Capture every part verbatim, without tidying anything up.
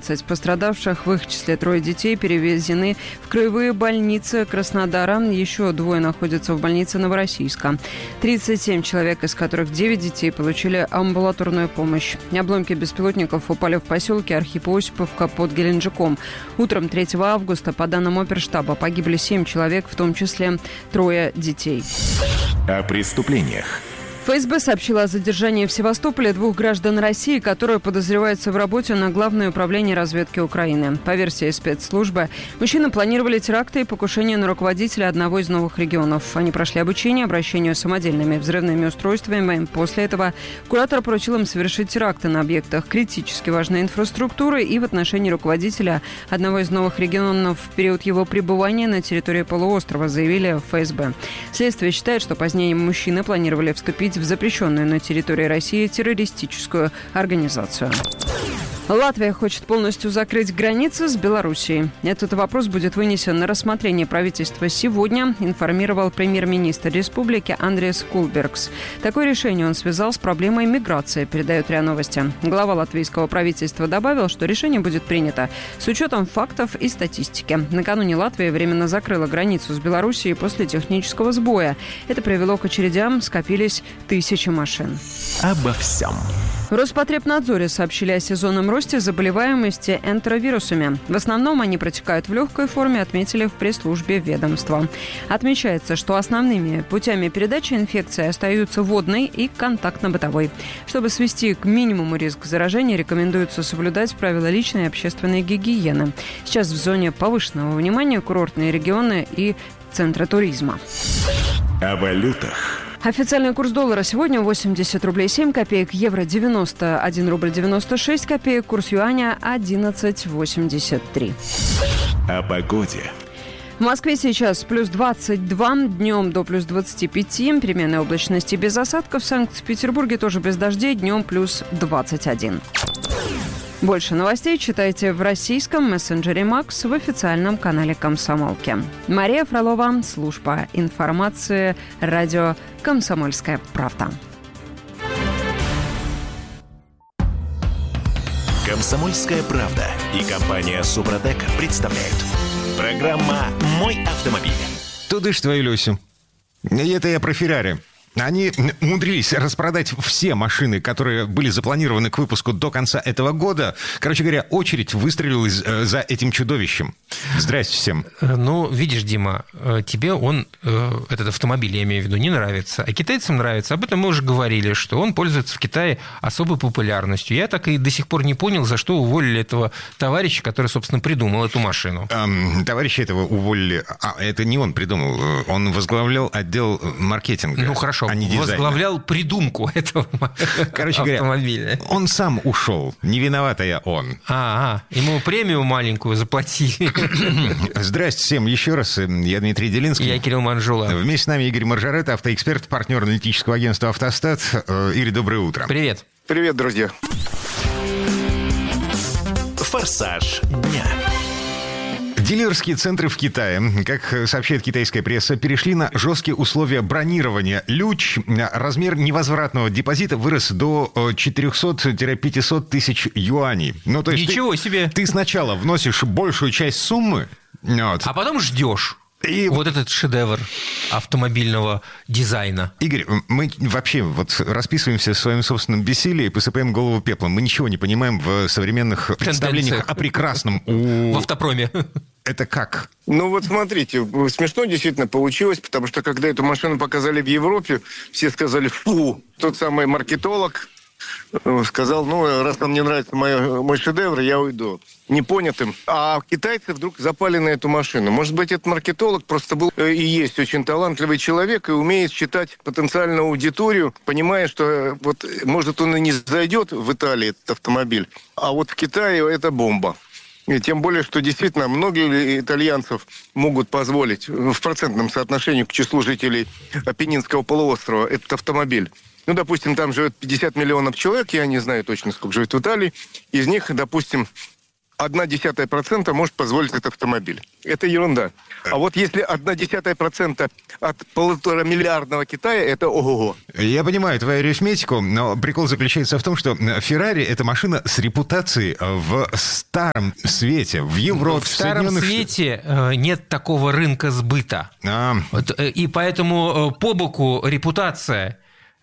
двенадцать пострадавших, в их числе трое детей, перевезены в краевые больницы Краснодара. Еще двое находятся в больнице Новороссийска. тридцать семь человек, из которых девять детей, получили амбулаторную помощь. Обломки беспилотников упали в поселке Архипо-Осиповка под Геленджиком. Утром третьего августа, по данным оперштаба, погибли семь человек, в том числе трое детей. О преступлениях. ФСБ сообщила о задержании в Севастополе двух граждан России, которые подозреваются в работе на Главное управление разведки Украины. По версии спецслужбы, мужчины планировали теракты и покушения на руководителя одного из новых регионов. Они прошли обучение обращению с самодельными взрывными устройствами. После этого куратор поручил им совершить теракты на объектах критически важной инфраструктуры и в отношении руководителя одного из новых регионов в период его пребывания на территории полуострова, заявили в ФСБ. Следствие считает, что позднее мужчины планировали вступить в запрещенную на территории России террористическую организацию. Латвия хочет полностью закрыть границы с Белоруссией. Этот вопрос будет вынесен на рассмотрение правительства сегодня, информировал премьер-министр республики Андрис Кулбергс. Такое решение он связал с проблемой миграции, передает РИА Новости. Глава латвийского правительства добавил, что решение будет принято с учетом фактов и статистики. Накануне Латвия временно закрыла границу с Белоруссией после технического сбоя. Это привело к очередям, скопились тысячи машин. Обо всем. В Роспотребнадзоре сообщили о сезонном росте заболеваемости энтеровирусами. В основном они протекают в легкой форме, отметили в пресс-службе ведомства. Отмечается, что основными путями передачи инфекции остаются водный и контактно-бытовой. Чтобы свести к минимуму риск заражения, рекомендуется соблюдать правила личной и общественной гигиены. Сейчас в зоне повышенного внимания курортные регионы и центры туризма. О валютах. Официальный курс доллара сегодня восемьдесят рублей семь копеек, евро девяносто один рубль девяносто шесть копеек, курс юаня одиннадцать восемьдесят три. О погоде. В Москве сейчас плюс двадцать два, днем до плюс двадцать пять, переменной облачности без осадков. В Санкт-Петербурге тоже без дождей, днем плюс двадцать один. Больше новостей читайте в российском мессенджере Макс в официальном канале Комсомолки. Мария Фролова, служба информации, радио «Комсомольская правда». «Комсомольская правда» и компания «Супротек» представляют. Программа «Мой автомобиль». Тудыш твою Люсю. И это я про Феррари. Они умудрились распродать все машины, которые были запланированы к выпуску до конца этого года. Короче говоря, очередь выстрелилась за этим чудовищем. Здрасте всем. Ну, видишь, Дима, тебе он, этот автомобиль, я имею в виду, не нравится. А китайцам нравится. Об этом мы уже говорили, что он пользуется в Китае особой популярностью. Я так и до сих пор не понял, за что уволили этого товарища, который, собственно, придумал эту машину. Эм, товарища этого уволили. А, это не он придумал. Он возглавлял отдел маркетинга. Ну, хорошо. Возглавлял придумку этого Короче автомобиля. Говоря, он сам ушел. Не виноватая он. А, а, ему премию маленькую заплатили. Здрасте всем еще раз. Я Дмитрий Делинский. Я Кирилл Манжула. Вместе с нами Игорь Маржарет, автоэксперт, партнер аналитического агентства «Автостат». Игорь, доброе утро. Привет. Привет, друзья. Форсаж дня. Дилерские центры в Китае, как сообщает китайская пресса, перешли на жесткие условия бронирования. Люч, размер невозвратного депозита вырос до четыреста-пятьсот тысяч юаней. Ну, то есть Ничего ты, себе! Ты сначала вносишь большую часть суммы, вот, а потом ждешь. И вот этот шедевр автомобильного дизайна. Игорь, мы вообще вот расписываемся в своем собственном бессилии и посыпаем голову пеплом. Мы ничего не понимаем в современных представлениях о прекрасном. У... В автопроме. Это как? Ну вот смотрите, смешно действительно получилось, потому что когда эту машину показали в Европе, все сказали «фу». Тот самый маркетолог сказал, ну, раз вам не нравится мой, мой шедевр, я уйду. Непонятым. А китайцы вдруг запали на эту машину. Может быть, этот маркетолог просто был и есть очень талантливый человек и умеет считать потенциальную аудиторию, понимая, что вот, может, он и не зайдет в Италии, этот автомобиль, а вот в Китае это бомба. И тем более, что действительно многие итальянцев могут позволить в процентном соотношении к числу жителей Апеннинского полуострова этот автомобиль. Ну, допустим, там живет пятьдесят миллионов человек, я не знаю точно, сколько живет в Италии. Из них, допустим, одна десятая процента может позволить этот автомобиль. Это ерунда. А вот если одна десятая процента от полуторамиллиардного Китая, это ого-го. Я понимаю твою арифметику, но прикол заключается в том, что Феррари — это машина с репутацией в старом свете, в Европе, в старом Соединенных... свете нет такого рынка сбыта. А. И поэтому по боку репутация,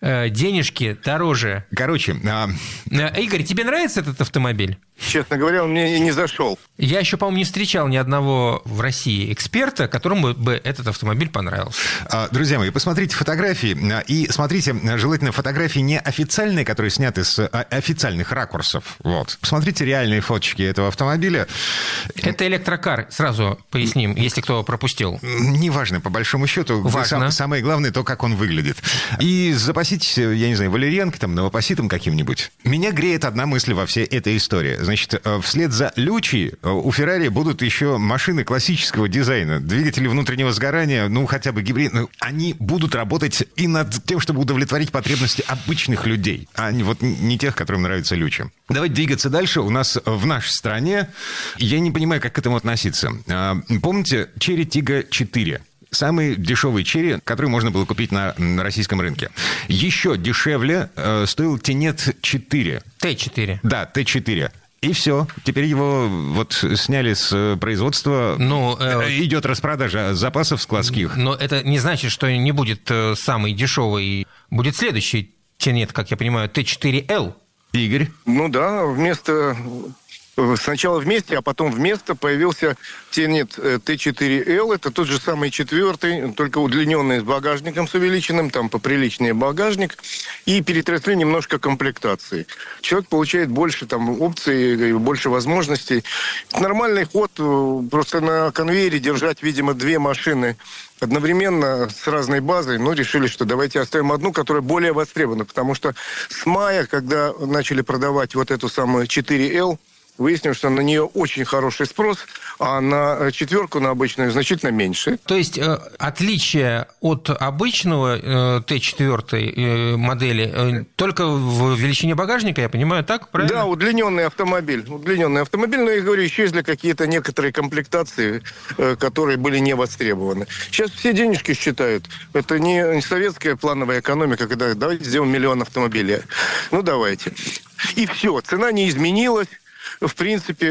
денежки дороже. Короче... А... Игорь, тебе нравится этот автомобиль? Честно говоря, он мне не зашел. Я еще, по-моему, не встречал ни одного в России эксперта, которому бы этот автомобиль понравился. Друзья мои, посмотрите фотографии. И смотрите, желательно фотографии не официальные, которые сняты с официальных ракурсов. Вот. Посмотрите реальные фоточки этого автомобиля. Это электрокар, сразу поясним, если кто пропустил. Неважно, по большому счету. Важно. Самое главное то, как он выглядит. И запаситесь, я не знаю, валерьянкой, там, новопоситом каким-нибудь. Меня греет одна мысль во всей этой истории. Значит, вслед за Лючи у Феррари будут еще машины классического дизайна. Двигатели внутреннего сгорания, ну, хотя бы гибридные. Они будут работать и над тем, чтобы удовлетворить потребности обычных людей, а не, вот, не тех, которым нравится Лючи. Давайте двигаться дальше. У нас в нашей стране, я не понимаю, как к этому относиться. Помните Chery Tiggo четыре? Самый дешевый черри, который можно было купить на, на российском рынке. Еще дешевле э, стоил Тенет четыре. Т четыре. Да, Т четыре. И все. Теперь его вот сняли с производства. Ну, э... Идет распродажа запасов складских. Но это не значит, что не будет самый дешевый. Будет следующий Тенет, как я понимаю, Т четыре Л. Игорь? Ну да, вместо... Сначала вместе, а потом вместо появился Тенет Т четыре Л. Это тот же самый четвертый, только удлиненный с багажником с увеличенным, там поприличнее багажник. И перетрясли немножко комплектации. Человек получает больше там опций, больше возможностей. Это нормальный ход. Просто на конвейере держать, видимо, две машины одновременно с разной базой, но решили, что давайте оставим одну, которая более востребована. Потому что с мая, когда начали продавать вот эту самую четыре Л, выяснилось, что на нее очень хороший спрос, а на четверку, на обычную, значительно меньше. То есть э, отличие от обычного э, Т четыре э, модели э, только в величине багажника, я понимаю, так? Правильно? Да, удлиненный автомобиль. Удлиненный автомобиль, но, я говорю, исчезли какие-то некоторые комплектации, э, которые были не востребованы. Сейчас все денежки считают. Это не советская плановая экономика, когда давайте сделаем миллион автомобилей. Ну, давайте. И все, цена не изменилась. В принципе,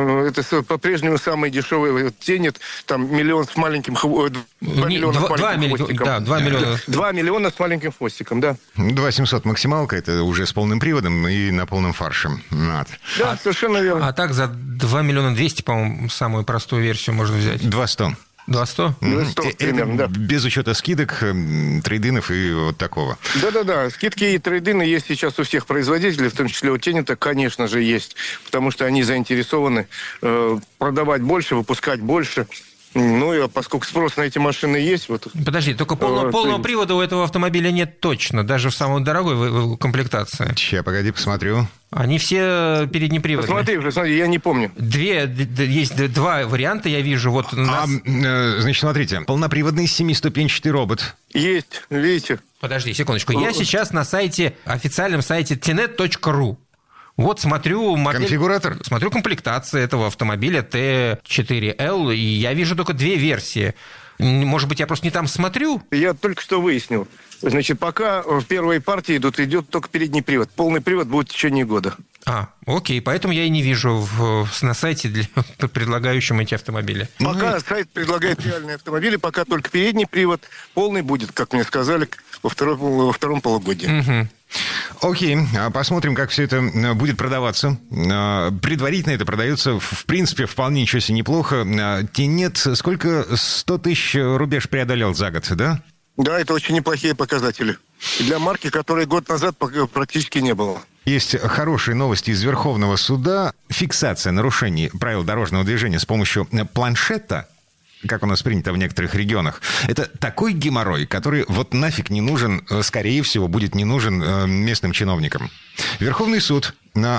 это по-прежнему самый дешевый Тенет, там миллион с маленьким хвостиком. Два миллиона с маленьким хвостиком. Да, два миллиона. Два миллиона с маленьким хвостиком, да. два семьсот максималка, это уже с полным приводом и на полном фарше. Вот. Да, а, совершенно верно. А так за два миллиона двести, по-моему, самую простую версию можно взять. два сто. два сто? два сто примерно, да. Без учета скидок, трейдинов и вот такого. Да-да-да, скидки и трейдины есть сейчас у всех производителей, в том числе у Тенета, конечно же, есть. Потому что они заинтересованы э, продавать больше, выпускать больше. Ну, и поскольку спрос на эти машины есть... Вот, Подожди, только полного, э, полного ты... привода у этого автомобиля нет точно, даже в самой дорогой комплектации. Сейчас, погоди, посмотрю. Они все переднеприводные. Посмотри, посмотри, я не помню. Две, есть два варианта, я вижу. Вот нас... а, значит, смотрите, полноприводный семиступенчатый робот. Есть, видите? Подожди, секундочку. Я сейчас на сайте, официальном сайте тенет точка ру. Вот смотрю модель, конфигуратор. Смотрю комплектацию этого автомобиля Т четыре Л, и я вижу только две версии. Может быть, я просто не там смотрю? Я только что выяснил. Значит, пока в первой партии идут, идет только передний привод. Полный привод будет в течение года. А, окей, поэтому я и не вижу в, на сайте, для, предлагающем эти автомобили. Пока Ну, сайт предлагает реальные автомобили, пока только передний привод. Полный будет, как мне сказали, во, второй, во втором полугодии. Угу. Окей, посмотрим, как все это будет продаваться. Предварительно это продается, в принципе, вполне ничего себе неплохо. Тенет сколько? сто тысяч рубеж преодолел за год, да? Да, это очень неплохие показатели. Для марки, которой год назад практически не было. Есть хорошие новости из Верховного суда. Фиксация нарушений правил дорожного движения с помощью планшета, как у нас принято в некоторых регионах, это такой геморрой, который вот нафиг не нужен, скорее всего, будет не нужен местным чиновникам. Верховный суд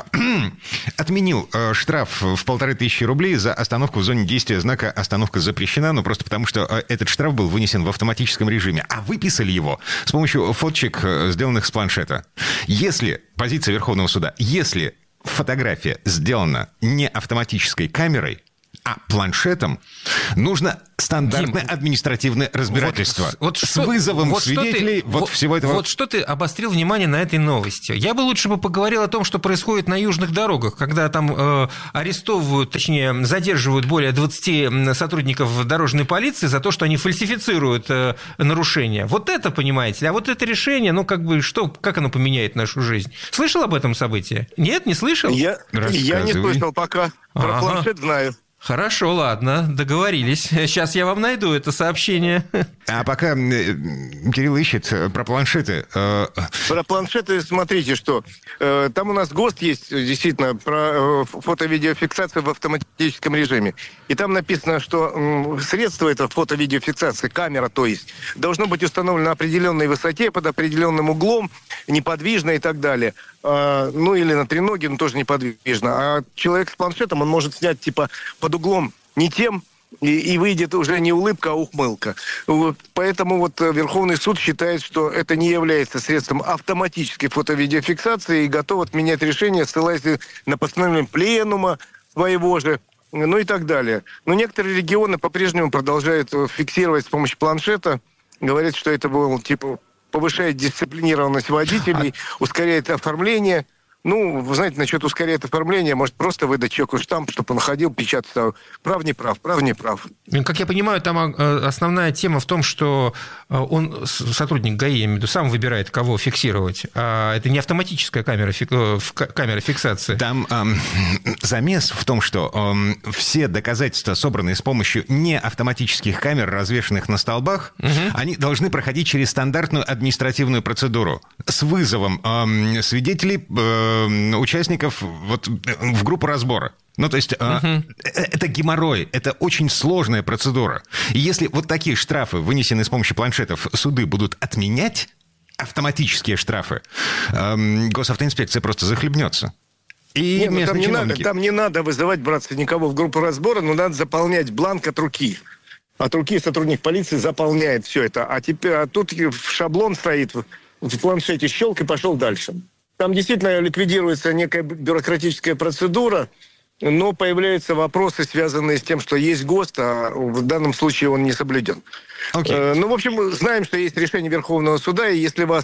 отменил штраф в полторы тысячи рублей за остановку в зоне действия знака «Остановка запрещена», ну просто потому, что этот штраф был вынесен в автоматическом режиме, а выписали его с помощью фоточек, сделанных с планшета. Если, позиция Верховного суда, если фотография сделана не автоматической камерой, а планшетом, нужно стандартное Дим, административное разбирательство вот, вот с что, вызовом вот свидетелей, ты, вот, вот всего этого. Вот что ты обострил внимание на этой новости. Я бы лучше бы поговорил о том, что происходит на южных дорогах, когда там э, арестовывают, точнее, задерживают более двадцати сотрудников дорожной полиции за то, что они фальсифицируют э, нарушения. Вот это, понимаете ли, а вот это решение, ну, как бы, что, как оно поменяет нашу жизнь? Слышал об этом событии? Нет, не слышал? Я, я не слышал пока. Про ага. планшет знаю. Хорошо, ладно, договорились. Сейчас я вам найду это сообщение. А пока Кирилл ищет про планшеты. Про планшеты смотрите, что там у нас ГОСТ есть, действительно, про фото-видеофиксацию в автоматическом режиме. И там написано, что средство это фото-видеофиксации, камера, то есть, должно быть установлено на определенной высоте, под определенным углом, неподвижно и так далее. Ну, или на треноге, но тоже неподвижно. А человек с планшетом, он может снять, типа, под углом не тем, и, и выйдет уже не улыбка, а ухмылка. Вот. Поэтому вот Верховный суд считает, что это не является средством автоматической фото-видеофиксации и готов отменять решение, ссылаясь на постановление пленума своего же, ну и так далее. Но некоторые регионы по-прежнему продолжают фиксировать с помощью планшета. Говорят, что это было, типа, повышает дисциплинированность водителей, ускоряет оформление. Ну, вы знаете, насчет ускоряет оформление, может просто выдать человеку штамп, чтобы он ходил, печатал. Прав, не прав, прав, не прав. Как я понимаю, там основная тема в том, что он, сотрудник ГАИ, я имею в виду, сам выбирает, кого фиксировать. А это не автоматическая камера, камера фиксации. Там эм, замес в том, что эм, все доказательства, собранные с помощью не автоматических камер, развешанных на столбах, угу. они должны проходить через стандартную административную процедуру с вызовом эм, свидетелей, э, участников вот, в группу разбора. Ну, то есть, uh-huh. э, это геморрой, это очень сложная процедура. И если вот такие штрафы, вынесенные с помощью планшетов, суды будут отменять, автоматические штрафы, э, госавтоинспекция просто захлебнется. И Нет, там, не надо, там не надо вызывать, братцы, никого в группу разбора, но надо заполнять бланк от руки. От руки сотрудник полиции заполняет все это. А, теперь, а тут шаблон стоит в планшете, щелк и пошел дальше. Там действительно ликвидируется некая бюрократическая процедура, но появляются вопросы, связанные с тем, что есть ГОСТ, а в данном случае он не соблюден. Okay. Э, ну, в общем, мы знаем, что есть решение Верховного суда, и если вас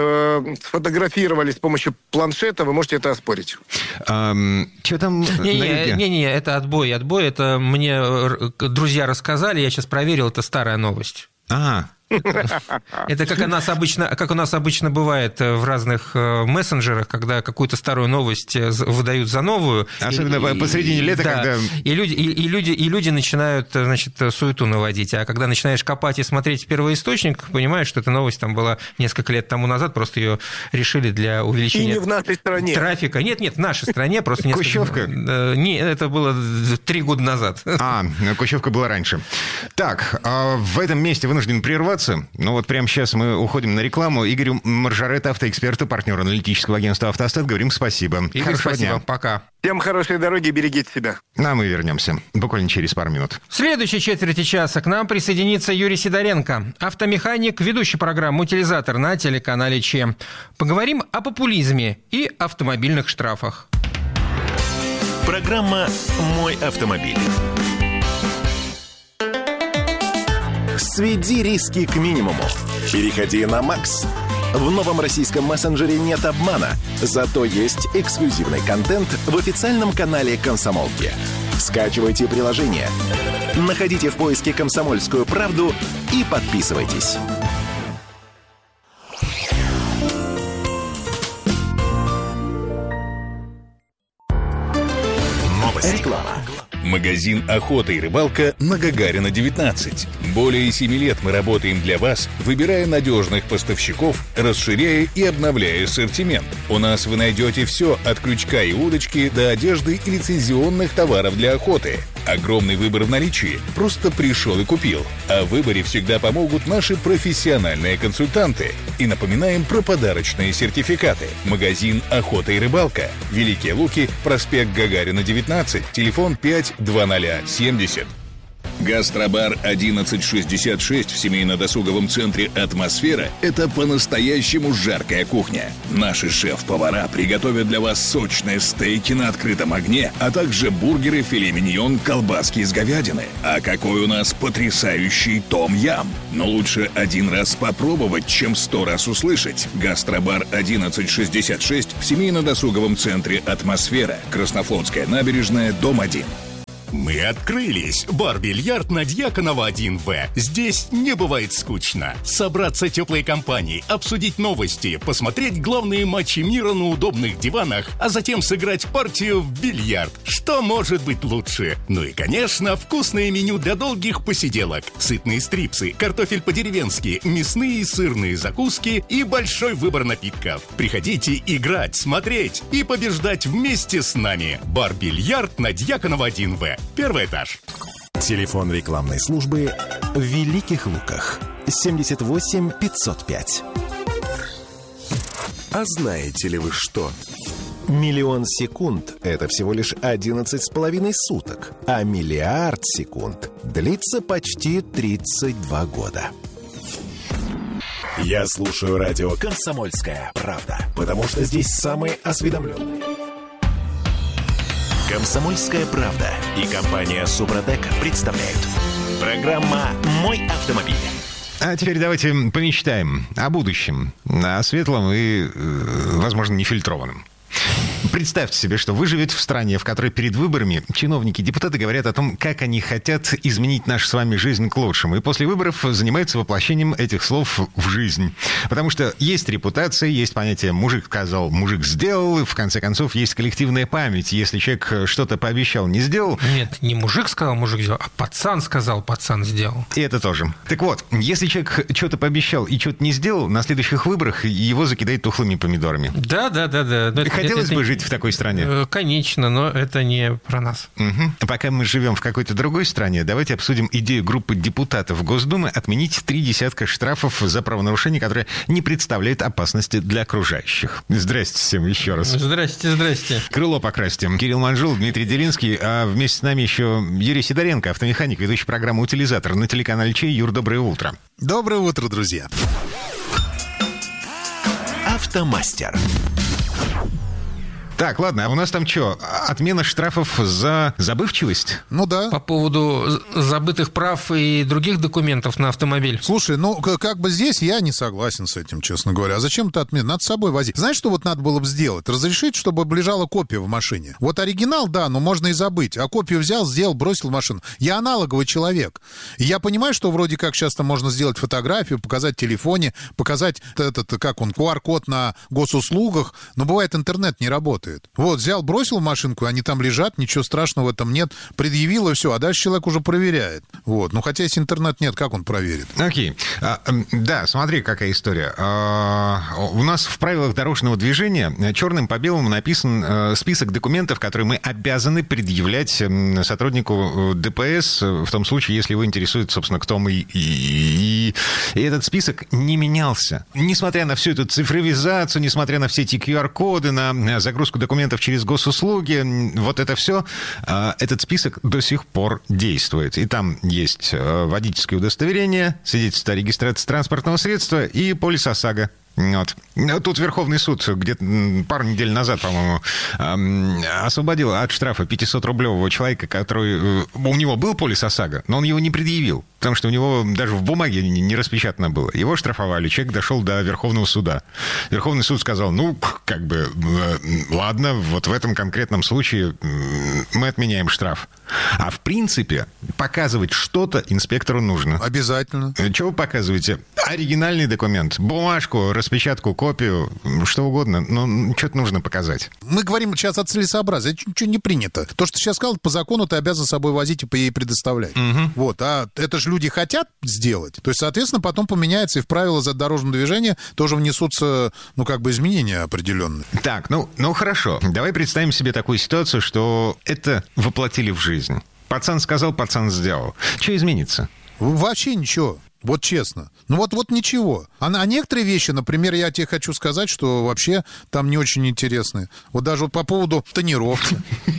э, сфотографировали с помощью планшета, вы можете это оспорить. Um, что там? Не-не, это отбой. Отбой, это мне друзья рассказали, я сейчас проверил, это старая новость. Ага. Это как у нас обычно, как у нас обычно бывает в разных мессенджерах, когда какую-то старую новость выдают за новую. Особенно и, посредине лета, да, когда... И люди, и, и, люди, и люди начинают, значит, суету наводить. А когда начинаешь копать и смотреть первоисточник, понимаешь, что эта новость там была несколько лет тому назад, просто ее решили для увеличения... И не в нашей стране. Трафика. Нет, нет, в нашей стране просто несколько... Кущевка? Не, это было три года назад. А, Кущевка была раньше. Так, в этом месте вынужден прерваться. Ну вот прямо сейчас мы уходим на рекламу. Игорю Маржарет, автоэксперту, партнеру аналитического агентства «Автостат», говорим спасибо. Игорь, хорошего спасибо. Дня. Пока. Всем хорошей дороги, берегите себя. А мы вернемся буквально через пару минут. В следующей четверти часа к нам присоединится Юрий Сидоренко, автомеханик, ведущий программу «Утилизатор» на телеканале ЧЕ. Поговорим о популизме и автомобильных штрафах. Программа «Мой автомобиль». Сведи риски к минимуму. Переходи на Макс. В новом российском мессенджере нет обмана, зато есть эксклюзивный контент в официальном канале «Комсомолки». Скачивайте приложение, находите в поиске «Комсомольскую правду» и подписывайтесь. Новости. Реклама. Магазин «Охота и рыбалка» на Гагарина, девятнадцать. Более семи лет мы работаем для вас, выбирая надежных поставщиков, расширяя и обновляя ассортимент. У нас вы найдете все от крючка и удочки до одежды и лицензионных товаров для охоты. Огромный выбор в наличии. Просто пришел и купил. О выборе всегда помогут наши профессиональные консультанты. И напоминаем про подарочные сертификаты. Магазин «Охота и рыбалка». Великие Луки, проспект Гагарина, девятнадцать, телефон пять двадцать семьдесят. Гастробар одиннадцать шестьдесят шесть в семейно-досуговом центре «Атмосфера» — это по-настоящему жаркая кухня. Наши шеф-повара приготовят для вас сочные стейки на открытом огне, а также бургеры, филе миньон, колбаски из говядины. А какой у нас потрясающий том-ям! Но лучше один раз попробовать, чем сто раз услышать. Гастробар одиннадцать шестьдесят шесть в семейно-досуговом центре «Атмосфера», Краснофлотская набережная, дом один. Мы открылись. Бар-бильярд на Дьяконова один В. Здесь не бывает скучно. Собраться теплой компанией, обсудить новости, посмотреть главные матчи мира на удобных диванах, а затем сыграть партию в бильярд. Что может быть лучше? Ну и, конечно, вкусное меню для долгих посиделок. Сытные стрипсы, картофель по-деревенски, мясные и сырные закуски и большой выбор напитков. Приходите играть, смотреть и побеждать вместе с нами. Бар-бильярд на Дьяконова один В. Первый этаж. Телефон рекламной службы в Великих Луках. семьдесят восемь пятьсот пять. А знаете ли вы что? Миллион секунд – это всего лишь одиннадцать с половиной суток, а миллиард секунд длится почти тридцать два года. Я слушаю радио «Комсомольская правда», потому что здесь самые осведомленные. «Комсомольская правда» и компания «Супротек» представляют. Программа «Мой автомобиль». А теперь давайте помечтаем о будущем, о светлом и, возможно, нефильтрованном. Представьте себе, что вы живете в стране, в которой перед выборами чиновники и депутаты говорят о том, как они хотят изменить нашу с вами жизнь к лучшему. И после выборов занимаются воплощением этих слов в жизнь. Потому что есть репутация, есть понятие «мужик сказал, мужик сделал». И в конце концов, есть коллективная память. Если человек что-то пообещал, не сделал... Нет, не мужик сказал, мужик сделал, а пацан сказал, пацан сделал. И это тоже. Так вот, если человек что-то пообещал и что-то не сделал, на следующих выборах его закидают тухлыми помидорами. Да, да, да, да. Хотелось это, бы это... жить в такой стране? Конечно, но это не про нас. Угу. Пока мы живем в какой-то другой стране, давайте обсудим идею группы депутатов Госдумы отменить три десятка штрафов за правонарушения, которые не представляют опасности для окружающих. Здрасте всем еще раз. Здрасте, здрасте. Крыло покрасьте. Кирилл Манжул, Дмитрий Делинский, а вместе с нами еще Юрий Сидоренко, автомеханик, ведущий программы «Утилизатор» на телеканале Чей. Юр, доброе утро. Доброе утро, друзья. Автомастер. Так, ладно, а у нас там что, отмена штрафов за забывчивость? Ну да. По поводу забытых прав и других документов на автомобиль. Слушай, ну как бы здесь я не согласен с этим, честно говоря. А зачем это отмена? Надо с собой возить. Знаешь, что вот надо было бы сделать? Разрешить, чтобы лежала копия в машине. Вот оригинал, да, но можно и забыть. А копию взял, сделал, бросил в машину. Я аналоговый человек. И я понимаю, что вроде как часто можно сделать фотографию, показать в телефоне, показать этот, как он, ку ар код на госуслугах, но бывает интернет не работает. Вот, взял, бросил в машинку, они там лежат, ничего страшного в этом нет, предъявил и все, а дальше человек уже проверяет. Вот, ну хотя если интернет нет, как он проверит? Окей. А, да, смотри, какая история. А, у нас в правилах дорожного движения черным по белому написан а, список документов, которые мы обязаны предъявлять сотруднику Дэ Пэ Эс в том случае, если его интересует, собственно, кто мы. И, и, и этот список не менялся. Несмотря на всю эту цифровизацию, несмотря на все эти ку ар коды, на загрузку документов через госуслуги, вот это все, этот список до сих пор действует. И там есть водительское удостоверение, свидетельство о регистрации транспортного средства и полис ОСАГО. Вот. Тут Верховный суд где-то пару недель назад, по-моему, освободил от штрафа пятисотрублевого человека, который... У него был полис ОСАГО, но он его не предъявил, потому что у него даже в бумаге не распечатано было. Его штрафовали, человек дошел до Верховного суда. Верховный суд сказал, ну, как бы, ладно, вот в этом конкретном случае мы отменяем штраф. А в принципе, показывать что-то инспектору нужно. Обязательно. Что вы показываете? Оригинальный документ, бумажку, распечатку, копию, что угодно, но что-то нужно показать. Мы говорим сейчас о целесообразии, это ничего не принято. То, что ты сейчас сказал, по закону ты обязан с собой возить и ей предоставлять. Угу. Вот, а это же люди хотят сделать. То есть, соответственно, потом поменяется и в правила за дорожное движение тоже внесутся, ну, как бы изменения определенные. Так, ну, ну хорошо. Давай представим себе такую ситуацию, что это воплотили в жизнь. Пацан сказал, пацан сделал. Что изменится? Вообще ничего. Вот честно. Ну вот, вот ничего. А, а некоторые вещи, например, я тебе хочу сказать, что вообще там не очень интересные. Вот даже вот по поводу тонировки.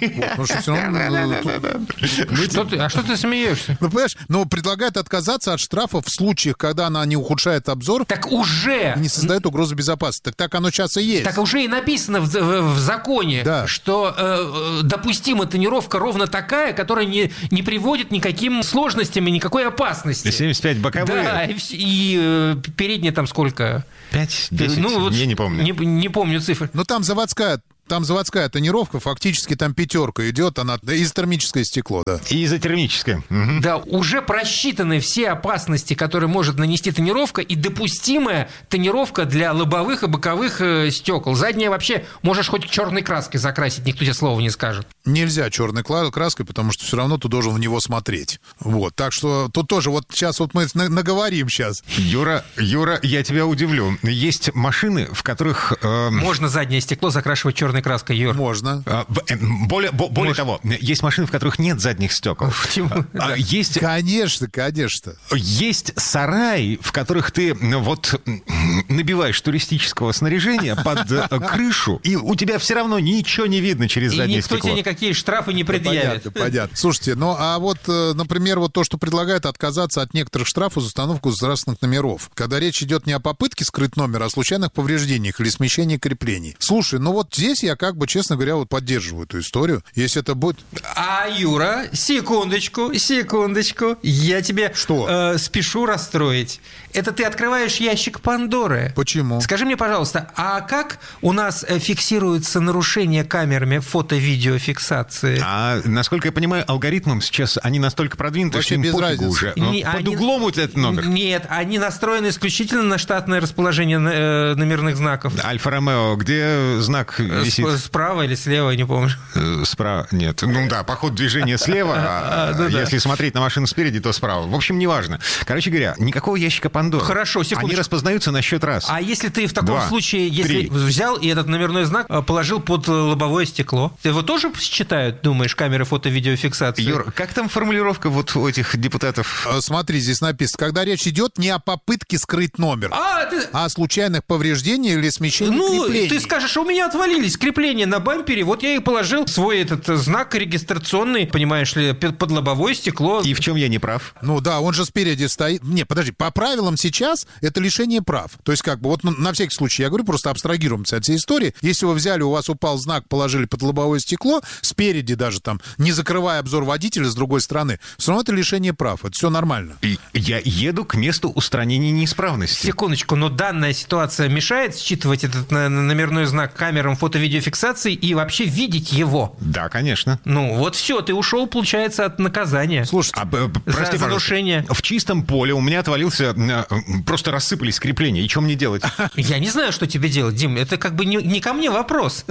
А что ты смеешься? Ну, понимаешь, но предлагают отказаться от штрафа в случаях, когда она не ухудшает обзор. Так уже! И не создает угрозу безопасности. Так так оно сейчас и есть. Так уже и написано в, в, в законе, да. что э, допустима тонировка ровно такая, которая не, не приводит никаким сложностям и никакой опасности. семьдесят пять боковые. Да, и, и э, передние там сколько? пять, десять, ну, вот я не помню. Не, не помню цифр. Ну, там заводская... Там заводская тонировка, фактически там пятерка идет, она да, изотермическое стекло, да. И изотермическое. Угу. Да, уже просчитаны все опасности, которые может нанести тонировка, и допустимая тонировка для лобовых и боковых э, стекол. Заднее вообще можешь хоть черной краской закрасить, никто тебе слова не скажет. Нельзя черной краской, потому что все равно ты должен в него смотреть. Вот, так что тут тоже вот сейчас вот мы наговорим сейчас. Юра, Юра, я тебя удивлю. Есть машины, в которых... Э... Можно заднее стекло закрашивать черной краской, Юр. Можно. Более, более того, есть машины, в которых нет задних стекол. А, есть... Конечно, конечно. Есть сараи, в которых ты вот набиваешь туристического снаряжения под крышу, и у тебя все равно ничего не видно через заднее стекло. И никто тебе никакие штрафы не предъявит. Понятно, понятно. Слушайте, ну а вот, например, вот то, что предлагают отказаться от некоторых штрафов за установку государственных номеров, когда речь идет не о попытке скрыть номер, а о случайных повреждениях или смещении креплений. Слушай, ну вот здесь я как бы, честно говоря, вот поддерживаю эту историю. Если это будет... А, Юра, секундочку, секундочку. Я тебе что? Э, спешу расстроить. Это ты открываешь ящик Пандоры. Почему? Скажи мне, пожалуйста, а как у нас фиксируется нарушение камерами фото-видеофиксации? А, насколько я понимаю, алгоритмом сейчас они настолько продвинуты, вообще что им без пофигу разницы. уже. Не, Под они... углом вот этот номер. Нет, они настроены исключительно на штатное расположение э, номерных знаков. Альфа-Ромео, где знак висит? Справа или слева, не помню. Справа, нет. Ну да, по ходу движения слева, а если смотреть на машину спереди, то справа. В общем, неважно. Короче говоря, никакого ящика Пандоры. Хорошо, секундочку. Они распознаются на счет раз. А если ты в таком Два, случае, если три. взял и этот номерной знак положил под лобовое стекло, его тоже считают, думаешь, камеры фото-видеофиксации? Юр, как там формулировка вот у этих депутатов? Смотри, здесь написано, когда речь идет не о попытке скрыть номер, а, ты... а о случайных повреждениях или смещении ну, креплений. Ну, ты скажешь, у меня отвалились крепления на бампере, вот я и положил свой этот знак регистрационный, понимаешь ли, под лобовое стекло. И в чем я не прав? Ну да, он же спереди стоит. Не, подожди, по правилам сейчас это лишение прав. То есть как бы вот на всякий случай, я говорю, просто абстрагируемся от всей истории. Если вы взяли, у вас упал знак, положили под лобовое стекло, спереди даже там, не закрывая обзор водителя с другой стороны, все равно это лишение прав. Это все нормально. И я еду к месту устранения неисправности. Секундочку, но данная ситуация мешает считывать этот номерной знак камерам фото-видеофиксации и вообще видеть его? Да, конечно. Ну, вот все, ты ушел, получается, от наказания. Слушай, а, прости, за, за нарушение. В чистом поле у меня отвалился, просто рассыпались крепления. И что мне делать? Я не знаю, что тебе делать, Дим. Это как бы не, не ко мне вопрос.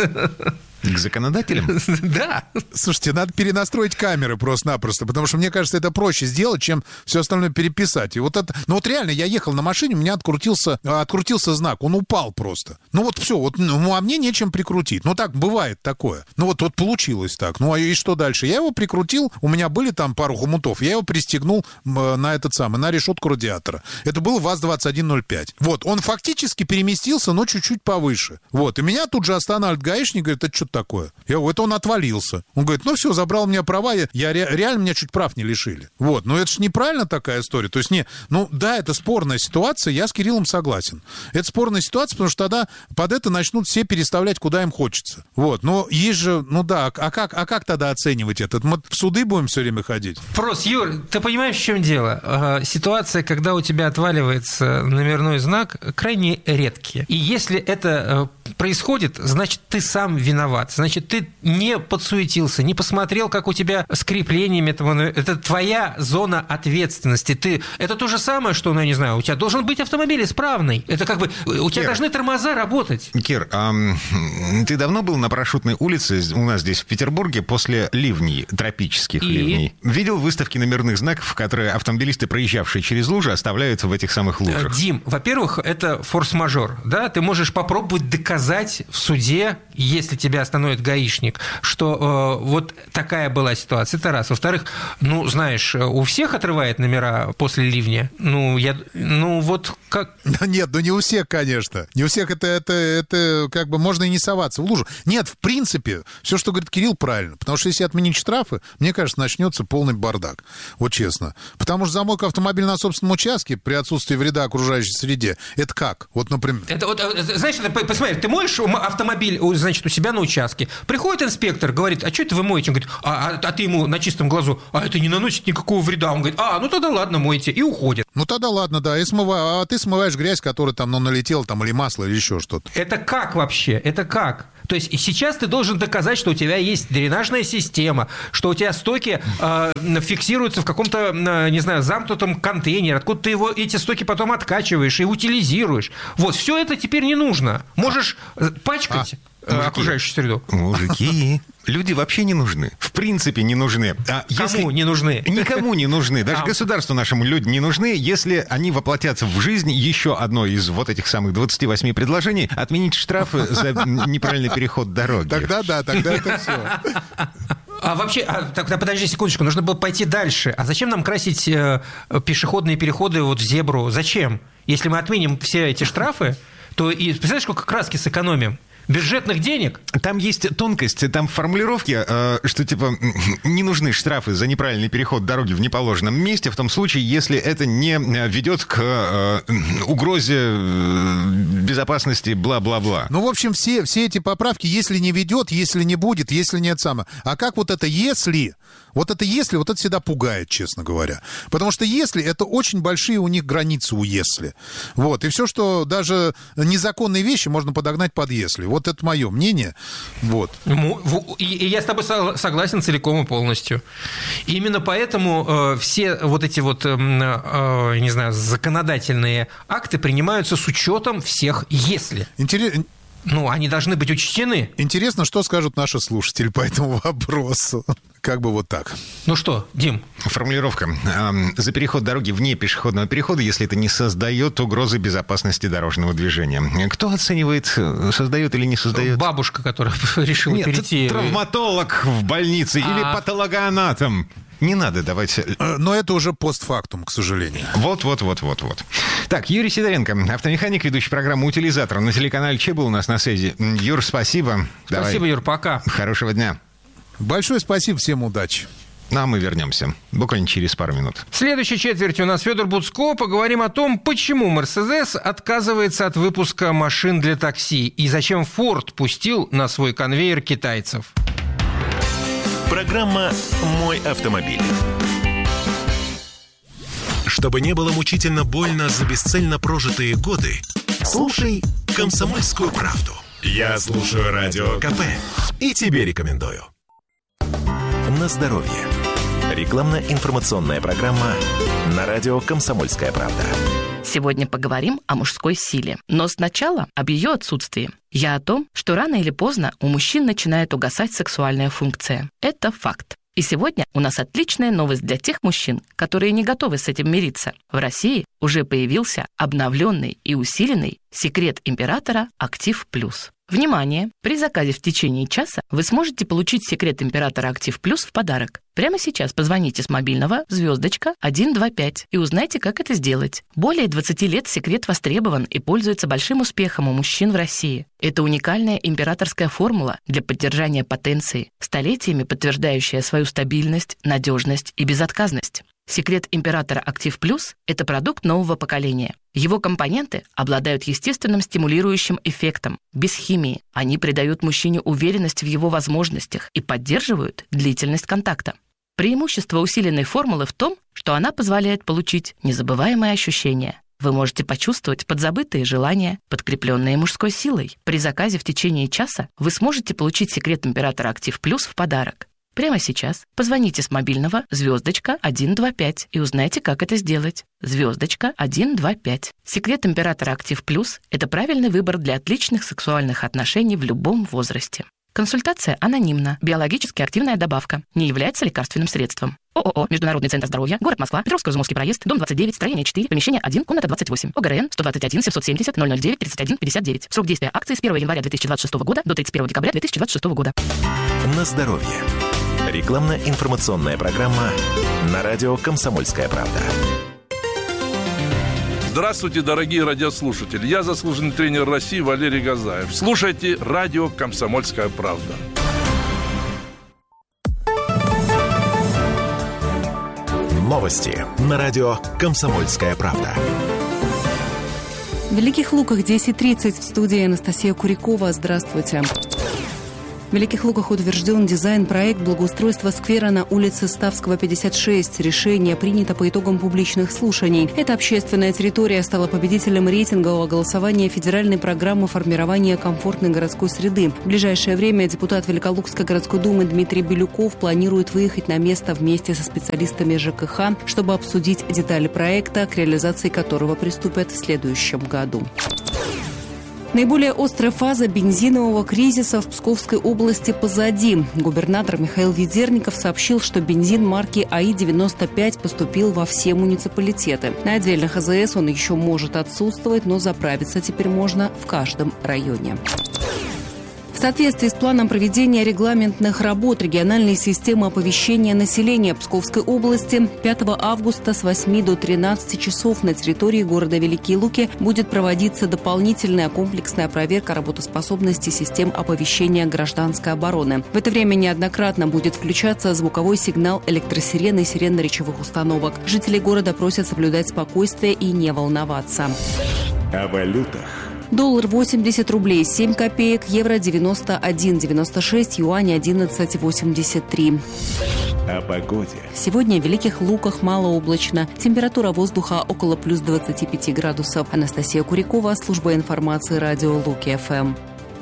К законодателям? Да. Слушайте, надо перенастроить камеры просто-напросто, потому что, мне кажется, это проще сделать, чем все остальное переписать. И вот это... Ну вот реально, я ехал на машине, у меня открутился, открутился знак, он упал просто. Ну вот все, вот, ну, а мне нечем прикрутить. Ну так, бывает такое. Ну вот, вот получилось так. Ну а и что дальше? Я его прикрутил, у меня были там пару хомутов, я его пристегнул на этот самый, на решетку радиатора. Это был ВАЗ двадцать один ноль пять. Вот, он фактически переместился, но чуть-чуть повыше. Вот, и меня тут же останавливает гаишник, говорит, это что такое? Я говорю, это он отвалился. Он говорит, ну все, забрал у меня права, я, я ре, реально меня чуть прав не лишили. Вот, но это же неправильно такая история. То есть, не, ну да, это спорная ситуация, я с Кириллом согласен. Это спорная ситуация, потому что тогда под это начнут все переставлять, куда им хочется. Вот, но есть же, ну да, а как, а как тогда оценивать это? Мы в суды будем все время ходить? Просто, Юр, ты понимаешь, в чем дело? Ситуация, когда у тебя отваливается номерной знак, крайне редкие. И если это происходит, значит, ты сам виноват. Значит, ты не подсуетился, не посмотрел, как у тебя с креплениями этого. Это твоя зона ответственности. Ты... Это то же самое, что, ну, я не знаю, у тебя должен быть автомобиль исправный. Это как бы... У тебя Кир, должны тормоза работать. Кир, а ты давно был на Парашютной улице у нас здесь, в Петербурге, после ливней, тропических И? ливней? Видел выставки номерных знаков, которые автомобилисты, проезжавшие через лужи, оставляют в этих самых лужах? Дим, во-первых, это форс-мажор. Да? Ты можешь попробовать доказать в суде, если тебя остановит гаишник, что э, вот такая была ситуация. Это раз. Во-вторых, ну, знаешь, у всех отрывает номера после ливня. Ну, я, ну вот как... Нет, ну не у всех, конечно. Не у всех это, это, это как бы можно и не соваться в лужу. Нет, в принципе, все, что говорит Кирилл, правильно. Потому что если отменить штрафы, мне кажется, начнется полный бардак. Вот честно. Потому что замок автомобиля на собственном участке при отсутствии вреда окружающей среде, это как? Вот, например... Это вот, знаешь, это, посмотри, ты моешь автомобиль, значит, у себя на участке. Приходит инспектор, говорит, а что это вы моете? Он говорит, а, а, а ты ему на чистом глазу, а это не наносит никакого вреда. Он говорит, а, ну тогда ладно, мойте, и уходит. Ну тогда ладно, да, и смыва... а ты смываешь грязь, которая там, ну, налетела, там, или масло, или еще что-то. Это как вообще? Это как? То есть сейчас ты должен доказать, что у тебя есть дренажная система, что у тебя стоки э, фиксируются в каком-то, э, не знаю, замкнутом контейнере, откуда ты его, эти стоки потом откачиваешь и утилизируешь. Вот, все это теперь не нужно. Можешь пачкать а, э, окружающую среду. Мужики, люди вообще не нужны. В принципе не нужны. А Кому если... не нужны? Никому не нужны. Даже а. государству нашему люди не нужны, если они воплотятся в жизнь. Еще одно из вот этих самых двадцати восьми предложений — отменить штрафы за неправильный переход дороги. Тогда да, тогда это все. А вообще, а, тогда подожди секундочку, нужно было пойти дальше. А зачем нам красить э, пешеходные переходы вот в зебру? Зачем? Если мы отменим все эти штрафы, то и представляешь, сколько краски сэкономим? Бюджетных денег? Там есть тонкость, там в формулировке, что типа не нужны штрафы за неправильный переход дороги в неположенном месте в том случае, если это не ведет к угрозе безопасности, бла-бла-бла. Ну, в общем, все, все эти поправки, если не ведет, если не будет, если нет само. А как вот это «если»? Вот это «если», вот это всегда пугает, честно говоря. Потому что «если» — это очень большие у них границы у «если». Вот. И все, что даже незаконные вещи можно подогнать под «если». Вот это мое мнение. Вот. И я с тобой согласен целиком и полностью. И именно поэтому э, все вот эти вот, э, э, не знаю, законодательные акты принимаются с учетом всех «если». Интересно. Ну, они должны быть учтены. Интересно, что скажут наши слушатели по этому вопросу. Как бы вот так. Ну что, Дим? Формулировка. За переход дороги вне пешеходного перехода, если это не создает угрозы безопасности дорожного движения. Кто оценивает, создает или не создает? Бабушка, которая решила Нет, перейти. Травматолог в больнице а... или патологоанатом. Не надо давать... Но это уже постфактум, к сожалению. Вот-вот-вот-вот-вот. Так, Юрий Сидоренко, автомеханик, ведущий программу «Утилизатор» на телеканале Че был у нас на связи. Юр, спасибо. Спасибо, Давай. Юр, пока. Хорошего дня. Большое спасибо, всем удачи. Ну, а мы вернемся буквально через пару минут. В следующей четверти у нас Федор Буцко. Поговорим о том, почему Mercedes отказывается от выпуска машин для такси и зачем Ford пустил на свой конвейер китайцев. Программа «Мой автомобиль». Чтобы не было мучительно больно за бесцельно прожитые годы, слушай «Комсомольскую правду». Я слушаю Радио КП и тебе рекомендую. На здоровье. Рекламно-информационная программа на радио «Комсомольская правда». Сегодня поговорим о мужской силе. Но сначала об ее отсутствии. Я о том, что рано или поздно у мужчин начинает угасать сексуальная функция. Это факт. И сегодня у нас отличная новость для тех мужчин, которые не готовы с этим мириться. В России уже появился обновленный и усиленный секрет императора «Актив Плюс». Внимание! При заказе в течение часа вы сможете получить секрет императора «Актив Плюс» в подарок. Прямо сейчас позвоните с мобильного звездочка один два пять и узнайте, как это сделать. Более двадцати лет секрет востребован и пользуется большим успехом у мужчин в России. Это уникальная императорская формула для поддержания потенции, столетиями подтверждающая свою стабильность, надежность и безотказность. Секрет императора «Актив Плюс» — это продукт нового поколения. Его компоненты обладают естественным стимулирующим эффектом. Без химии они придают мужчине уверенность в его возможностях и поддерживают длительность контакта. Преимущество усиленной формулы в том, что она позволяет получить незабываемые ощущения. Вы можете почувствовать подзабытые желания, подкрепленные мужской силой. При заказе в течение часа вы сможете получить секрет императора «Актив Плюс» в подарок. Прямо сейчас позвоните с мобильного звездочка один два пять и узнайте, как это сделать. Звездочка один два пять. Секрет императора «Актив Плюс» — это правильный выбор для отличных сексуальных отношений в любом возрасте. Консультация анонимна. Биологически активная добавка. Не является лекарственным средством. ООО «Международный центр здоровья», город Москва, Петровско-Изумовский проезд, дом двадцать девять, строение четыре, помещение один, комната двадцать восемь. ОГРН сто двадцать один семьсот семьдесят ноль ноль девять тридцать один пятьдесят девять. Срок действия акции с первого января две тысячи двадцать шестого года до тридцать первого декабря две тысячи двадцать шестого года. На здоровье. Рекламно-информационная программа на радио «Комсомольская правда». Здравствуйте, дорогие радиослушатели. Я заслуженный тренер России Валерий Газаев. Слушайте радио «Комсомольская правда». Новости на радио «Комсомольская правда». В Великих Луках десять тридцать, в студии Анастасия Курякова. Здравствуйте. В Великих Луках утвержден дизайн-проект благоустройства сквера на улице Ставского, пятьдесят шесть. Решение принято по итогам публичных слушаний. Эта общественная территория стала победителем рейтингового голосования федеральной программы формирования комфортной городской среды. В ближайшее время депутат Великолукской городской думы Дмитрий Белюков планирует выехать на место вместе со специалистами ЖКХ, чтобы обсудить детали проекта, к реализации которого приступят в следующем году. Наиболее острая фаза бензинового кризиса в Псковской области позади. Губернатор Михаил Ведерников сообщил, что бензин марки АИ девяносто пять поступил во все муниципалитеты. На отдельных АЗС он еще может отсутствовать, но заправиться теперь можно в каждом районе. В соответствии с планом проведения регламентных работ региональной системы оповещения населения Псковской области пятого августа с восьми до тринадцати часов на территории города Великие Луки будет проводиться дополнительная комплексная проверка работоспособности систем оповещения гражданской обороны. В это время неоднократно будет включаться звуковой сигнал электросирены и сирен речевых установок. Жители города просят соблюдать спокойствие и не волноваться. О валютах. Доллар восемьдесят рублей семь копеек, евро девяносто один девяносто шесть, юань одиннадцать восемьдесят три. О погоде. Сегодня в Великих Луках малооблачно. Температура воздуха около плюс двадцати пяти градусов. Анастасия Курякова, служба информации радио Луки-ФМ.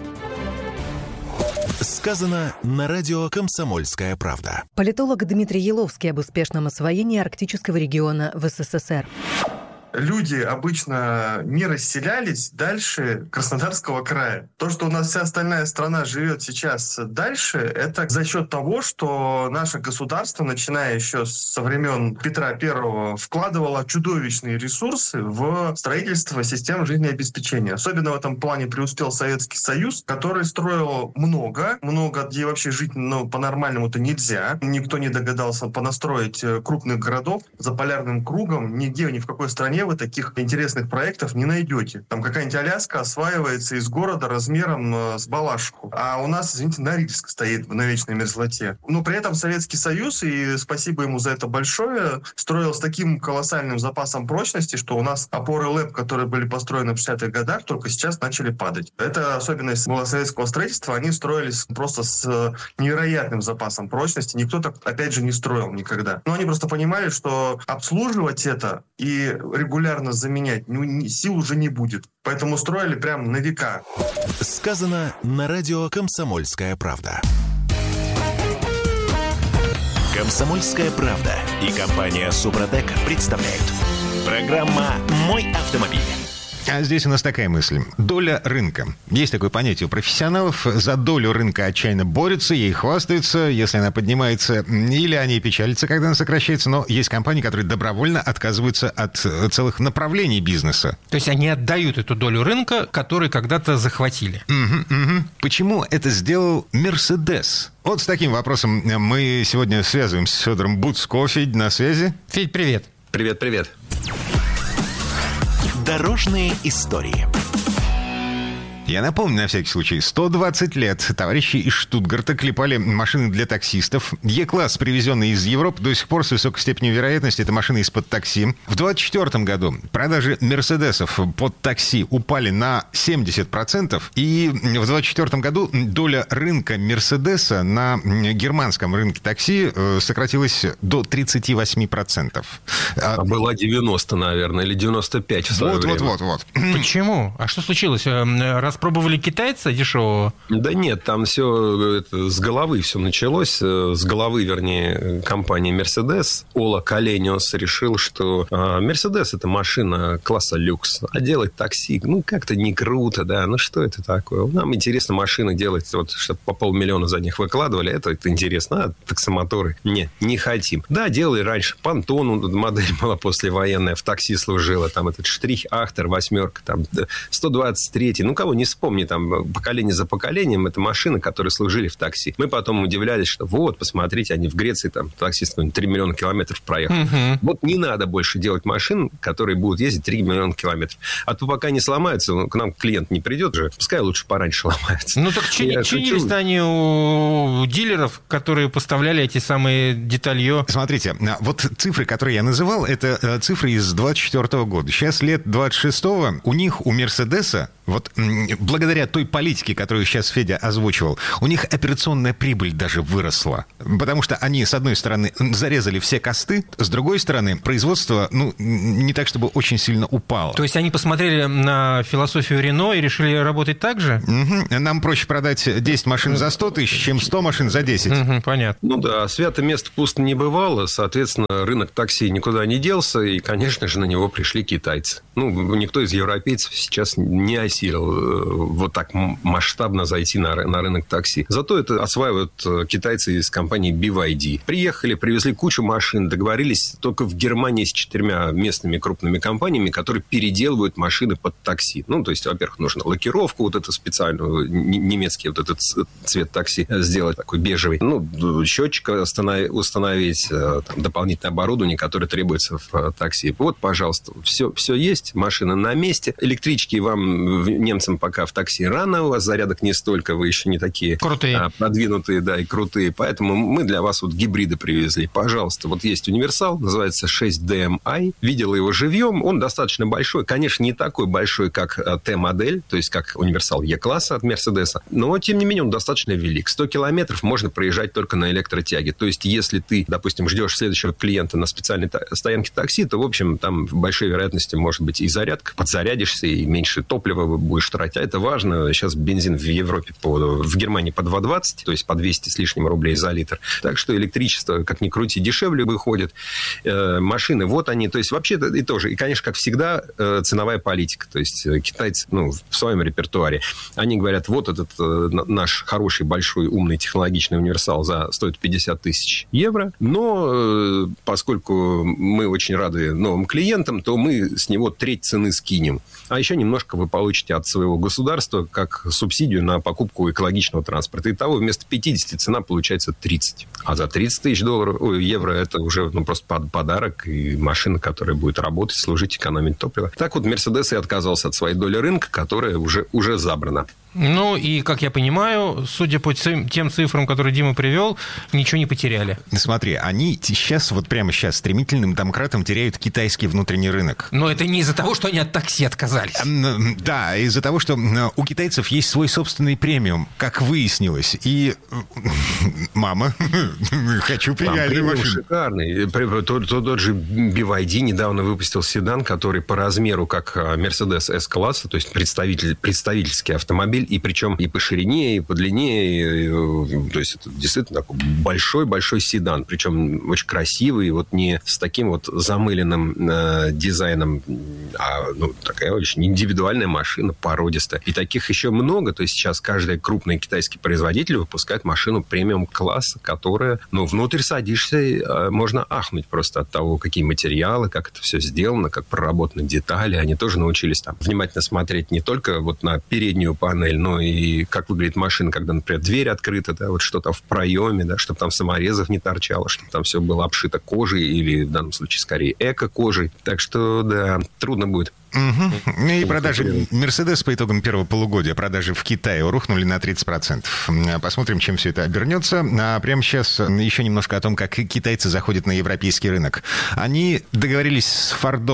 Сказано на радио «Комсомольская правда». Политолог Дмитрий Еловский об успешном освоении арктического региона в СССР. Люди обычно не расселялись дальше Краснодарского края. То, что у нас вся остальная страна живет сейчас дальше, это за счет того, что наше государство, начиная еще со времен Петра Первого, вкладывало чудовищные ресурсы в строительство систем жизнеобеспечения. Особенно в этом плане преуспел Советский Союз, который строил много, много, где вообще жить ну, по-нормальному-то нельзя. Никто не догадался понастроить крупных городов за полярным кругом. Нигде, ни в какой стране вы таких интересных проектов не найдете. Там какая-нибудь Аляска осваивается из города размером э, с Балашиху. А у нас, извините, Норильск стоит на вечной мерзлоте. Но при этом Советский Союз, и спасибо ему за это большое, строил с таким колоссальным запасом прочности, что у нас опоры ЛЭП, которые были построены в шестидесятых годах, только сейчас начали падать. Это особенность была советского строительства. Они строились просто с невероятным запасом прочности. Никто так, опять же, не строил никогда. Но они просто понимали, что обслуживать это и регулярно заменять ну, сил уже не будет. Поэтому строили прям на века. Сказано на радио «Комсомольская правда». «Комсомольская правда» и компания «Супротек» представляют. Программа «Мой автомобиль». А здесь у нас такая мысль. Доля рынка. Есть такое понятие у профессионалов. За долю рынка отчаянно борются, ей хвастаются, если она поднимается, или они печалятся, когда она сокращается. Но есть компании, которые добровольно отказываются от целых направлений бизнеса. То есть они отдают эту долю рынка, который когда-то захватили. Угу, угу. Почему это сделал Мерседес? Вот с таким вопросом мы сегодня связываемся с Федором Буцко. Федь, на связи. Федь, привет. Привет, привет. Дорожные истории. Я напомню, на всякий случай, сто двадцать лет товарищи из Штутгарта клепали машины для таксистов. Е-класс, привезенный из Европы, до сих пор с высокой степенью вероятности это машины из-под такси. В двадцать четвёртом году продажи мерседесов под такси упали на семьдесят процентов. И в двадцать четвёртом году доля рынка Мерседеса на германском рынке такси сократилась до тридцать восемь процентов. А была девяносто, наверное, или девяносто пять в свое вот, время. Вот, вот, вот. Почему? А что случилось? Раз раз пробовали китайца дешевого? Да нет, там все это, с головы все началось. С головы, вернее, компании Mercedes. Ола Калениус решил, что Mercedes – это машина класса люкс. А делать такси, ну, как-то не круто, да. Ну, что это такое? Нам интересно машины делать, вот, чтобы по полмиллиона за них выкладывали. Это, это интересно. А таксомоторы? Нет, не хотим. Да, делали раньше. Пантон, модель была послевоенная, в такси служила. Там этот Штрих Ахтер, восьмерка, там сто двадцать три. Ну, кого не вспомни, там, поколение за поколением, это машины, которые служили в такси. Мы потом удивлялись, что вот, посмотрите, они в Греции, там, таксист три миллиона километров проехал. Угу. Вот не надо больше делать машин, которые будут ездить три миллиона километров. А то пока не сломаются, к нам клиент не придет же, пускай лучше пораньше ломается. Ну, так чини, чинились-то они у дилеров, которые поставляли эти самые деталье. Смотрите, вот цифры, которые я называл, это цифры из двадцать четвёртого года. Сейчас лет двадцать шестого у них, у Мерседеса, вот благодаря той политике, которую сейчас Федя озвучивал, у них операционная прибыль даже выросла. Потому что они, с одной стороны, зарезали все косты, с другой стороны, производство, ну, не так, чтобы очень сильно упало. То есть они посмотрели на философию Рено и решили работать так же? Угу. Нам проще продать десять машин за сто тысяч, чем сто машин за десять. Угу, понятно. Ну да, свято место пусто не бывало. Соответственно, рынок такси никуда не делся, и, конечно же, на него пришли китайцы. Ну, никто из европейцев сейчас не осилил вот так масштабно зайти на, на рынок такси. Зато это осваивают китайцы из компании би вай ди. Приехали, привезли кучу машин, договорились только в Германии с четырьмя местными крупными компаниями, которые переделывают машины под такси. Ну, то есть, во-первых, нужно лакировку вот эту специальную, немецкий вот этот цвет такси сделать, такой бежевый. Ну, счетчик установить, там, дополнительное оборудование, которое требуется в такси. Вот, пожалуйста, все, все есть, машина на месте. Электрички вам, немцам, пока в такси рано, у вас зарядок не столько, вы еще не такие крутые. А, продвинутые, да, и крутые. Поэтому мы для вас вот гибриды привезли. Пожалуйста, вот есть универсал, называется шесть ди эм ай. Видела его живьем, он достаточно большой. Конечно, не такой большой, как Т-модель, то есть как универсал Е-класса от Мерседеса, но, тем не менее, он достаточно велик. сто километров можно проезжать только на электротяге. То есть, если ты, допустим, ждешь следующего клиента на специальной стоянке такси, то, в общем, там в большой вероятности может быть и зарядка, подзарядишься, и меньше топлива будешь тратить. А это важно. Сейчас бензин в Европе, по, в Германии по два двадцать, то есть по двести с лишним рублей за литр. Так что электричество, как ни крути, дешевле выходит. Э, машины, вот они. То есть, вообще и тоже. И, конечно, как всегда, э, ценовая политика. То есть, китайцы, ну, в своем репертуаре, они говорят, вот этот э, наш хороший, большой, умный, технологичный универсал за, стоит пятьдесят тысяч евро. Но э, поскольку мы очень рады новым клиентам, то мы с него треть цены скинем. А еще немножко вы получите от своего государства как субсидию на покупку экологичного транспорта. Итого вместо пятидесяти цена получается тридцать. А за тридцать тысяч долларов, ой, евро это уже ну, просто подарок и машина, которая будет работать, служить, экономить топливо. Так вот, Мерседес и отказался от своей доли рынка, которая уже, уже забрана. Ну, и, как я понимаю, судя по тем цифрам, которые Дима привел, ничего не потеряли. Смотри, они сейчас, вот прямо сейчас, стремительным домкратом теряют китайский внутренний рынок. Но это не из-за того, что они от такси отказались. Да, из-за того, что у китайцев есть свой собственный премиум, как выяснилось. И, мама, хочу премиальную машину. Шикарный. Тот, тот же би вай ди недавно выпустил седан, который по размеру, как Mercedes S-класса, то есть представитель, представительский автомобиль, и причем и по ширине, и по длине. И, то есть это действительно такой большой-большой седан. Причем очень красивый, вот не с таким вот замыленным э, дизайном, а ну, такая очень индивидуальная машина, породистая. И таких еще много. То есть сейчас каждый крупный китайский производитель выпускает машину премиум-класса, которая, ну, внутрь садишься, э, можно ахнуть просто от того, какие материалы, как это все сделано, как проработаны детали. Они тоже научились там внимательно смотреть не только вот на переднюю панель, но и как выглядит машина, когда, например, дверь открыта, да, вот что-то в проеме, да, чтобы там саморезов не торчало, чтобы там все было обшито кожей или, в данном случае, скорее, эко-кожей. Так что, да, трудно будет. Угу. И продажи Mercedes по итогам первого полугодия, продажи в Китае рухнули на тридцать процентов. Посмотрим, чем все это обернется. А прямо сейчас еще немножко о том, как китайцы заходят на европейский рынок. Они договорились с Фордом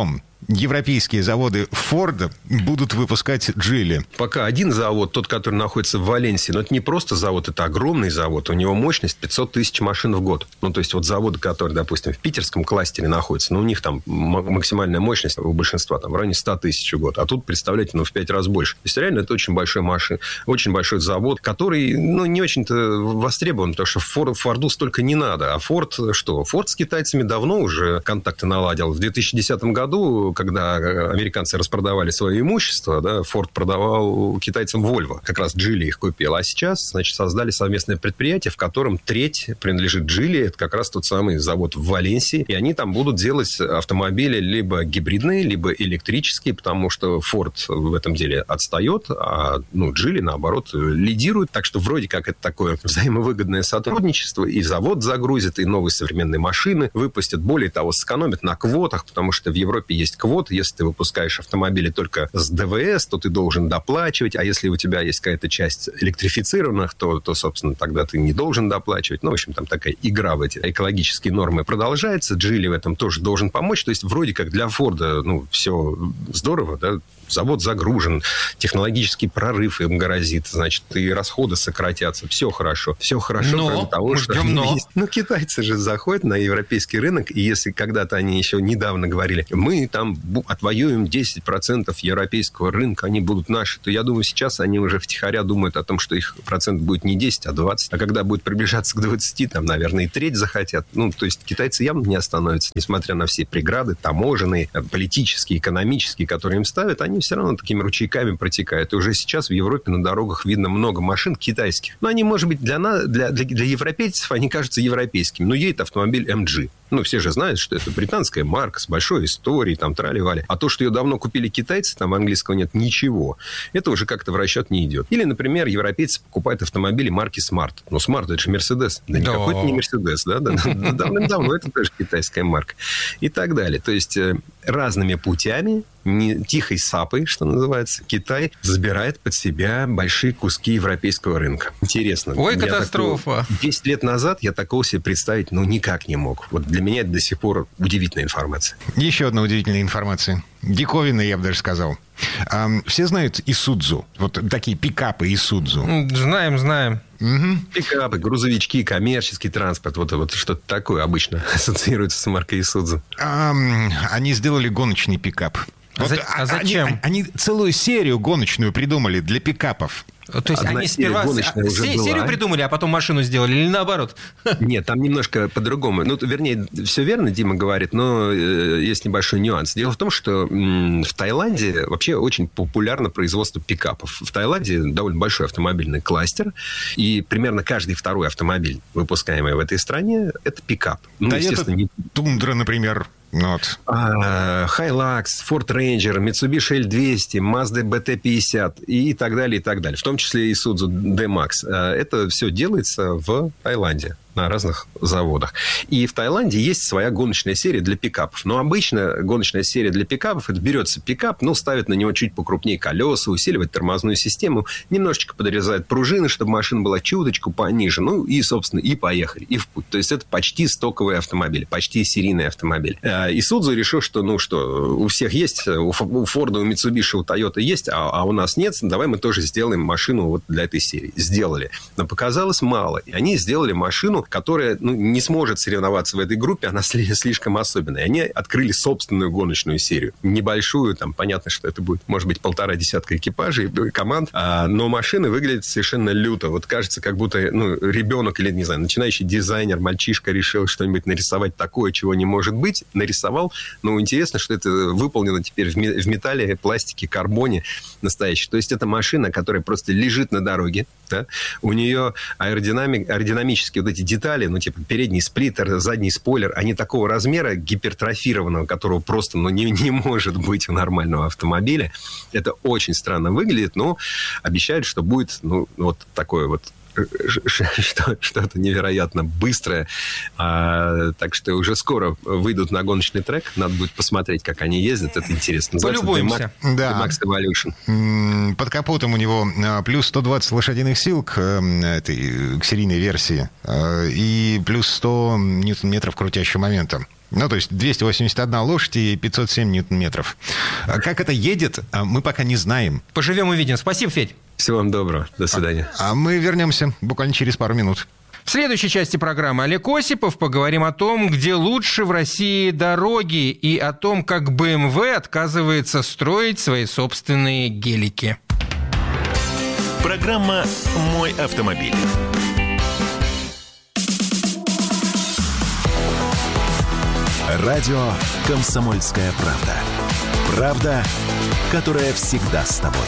европейские заводы Ford будут выпускать Джили? Пока один завод, тот, который находится в Валенсии, но это не просто завод, это огромный завод. У него мощность пятьсот тысяч машин в год. Ну, то есть, вот заводы, которые, допустим, в питерском кластере находятся, ну, у них там максимальная мощность у большинства там в районе сто тысяч в год. А тут, представляете, ну, в пять раз больше. То есть, реально, это очень большой машин, очень большой завод, который, ну, не очень-то востребован, потому что Форду, Форду столько не надо. А Форд что? Форд с китайцами давно уже контакты наладил. В две тысячи десятом году, когда американцы распродавали свое имущество, да, Форд продавал китайцам Volvo. Как раз Джили их купил. А сейчас, значит, создали совместное предприятие, в котором треть принадлежит Джили. Это как раз тот самый завод в Валенсии. И они там будут делать автомобили либо гибридные, либо электрические, потому что Форд в этом деле отстает, а ну, Джили, наоборот, лидирует. Так что вроде как это такое взаимовыгодное сотрудничество. И завод загрузит, и новые современные машины выпустят. Более того, сэкономят на квотах, потому что в Европе есть квоты. Если ты выпускаешь автомобили только с ДВС, то ты должен доплачивать. А если у тебя есть какая-то часть электрифицированных, то, то, собственно, тогда ты не должен доплачивать. Ну, в общем, там такая игра в эти экологические нормы продолжается. Джили в этом тоже должен помочь. То есть, вроде как для Форда, ну, все здорово, да, завод загружен, технологический прорыв им грозит, значит, и расходы сократятся. Все хорошо. Все хорошо, но, кроме того, что... Но. Есть. Ну, китайцы же заходят на европейский рынок, и если когда-то они еще недавно говорили, мы там отвоюем десять процентов европейского рынка, они будут наши, то я думаю, сейчас они уже втихаря думают о том, что их процент будет не десять, а двадцать. А когда будет приближаться к двадцати, там, наверное, и треть захотят. Ну, то есть китайцы явно не остановятся, несмотря на все преграды таможенные, политические, экономические, которые им ставят, они все равно такими ручейками протекают. И уже сейчас в Европе на дорогах видно много машин китайских. Но они, может быть, для, нас, для, для, для европейцев они кажутся европейскими. Но едет автомобиль эм джи. Ну, все же знают, что это британская марка с большой историей, там, трали-вали. А то, что ее давно купили китайцы, там английского нет ничего, это уже как-то в расчет не идет. Или, например, европейцы покупают автомобили марки Smart. Ну, Smart это же Мерседес. Да никакой это не Мерседес, да? Давным-давно это тоже китайская марка. И так далее. То есть, разными путями, не тихой сапой, что называется, Китай забирает под себя большие куски европейского рынка. Интересно. Ой, катастрофа. десять лет назад я такого себе представить, ну, никак не мог. Вот для меня это до сих пор удивительная информация. Еще одна удивительная информация. Диковинная, я бы даже сказал. Все знают Исудзу. Вот такие пикапы Исудзу. Знаем, знаем. Угу. Пикапы, грузовички, коммерческий транспорт. Вот, вот что-то такое обычно ассоциируется с маркой Исудзу. Они сделали гоночный пикап. А, вот за, а зачем? Они, они целую серию гоночную придумали для пикапов. То есть, одна они сперва се- серию придумали, а потом машину сделали, или наоборот? Нет, там немножко по-другому. Ну, вернее, все верно Дима говорит, но э, есть небольшой нюанс. Дело в том, что м- в Таиланде вообще очень популярно производство пикапов. В Таиланде довольно большой автомобильный кластер, и примерно каждый второй автомобиль, выпускаемый в этой стране, это пикап. Ну, да, естественно, не... Тундра, например. Вот. Hilux, Ford Ranger, Mitsubishi эл двести, Mazda би ти пятьдесят и так далее, и так далее. В том числе и Isuzu D-Max. Это все делается в Таиланде на разных заводах. И в Таиланде есть своя гоночная серия для пикапов. Но обычно гоночная серия для пикапов, это берется пикап, но ставит на него чуть покрупнее колеса, усиливает тормозную систему, немножечко подрезает пружины, чтобы машина была чуточку пониже. Ну и, собственно, и поехали, и в путь. То есть это почти стоковый автомобиль, почти серийный автомобиль. Isuzu решил, что, ну что, у всех есть, у Ford, у Mitsubishi, у Toyota есть, а, а у нас нет, давай мы тоже сделаем машину вот для этой серии. Сделали. Но показалось мало. И они сделали машину, которая ну, не сможет соревноваться в этой группе, она слишком особенная. Они открыли собственную гоночную серию. Небольшую, там понятно, что это будет, может быть, полтора десятка экипажей, команд, а, но машины выглядят совершенно люто. Вот кажется, как будто ну, ребенок или, не знаю, начинающий дизайнер, мальчишка решил что-нибудь нарисовать такое, чего не может быть, нарисовал. Но интересно, что это выполнено теперь в металле, пластике, карбоне настоящий. То есть это машина, которая просто лежит на дороге, да? У нее аэродинамик, аэродинамические вот эти детали, ну, типа передний сплиттер, задний спойлер, они такого размера гипертрофированного, которого просто ну, не, не может быть у нормального автомобиля. Это очень странно выглядит, но обещают, что будет ну, вот такое вот что-то невероятно быстрое. А, так что уже скоро выйдут на гоночный трек. Надо будет посмотреть, как они ездят. Это интересно. Полюбуемся. Да. Max Evolution. Под капотом у него плюс сто двадцать лошадиных сил к, этой, к серийной версии и плюс сто ньютон-метров крутящего момента. Ну, то есть двести восемьдесят одна лошадь и пятьсот семь ньютон-метров. Как это едет, мы пока не знаем. Поживем, увидим. Спасибо, Федь. Всего вам доброго. До свидания. А, а мы вернемся буквально через пару минут. В следующей части программы Олег Осипов. Поговорим о том, где лучше в России дороги, и о том, как бэ эм вэ отказывается строить свои собственные гелики. Программа «Мой автомобиль». Радио «Комсомольская правда». Правда, которая всегда с тобой.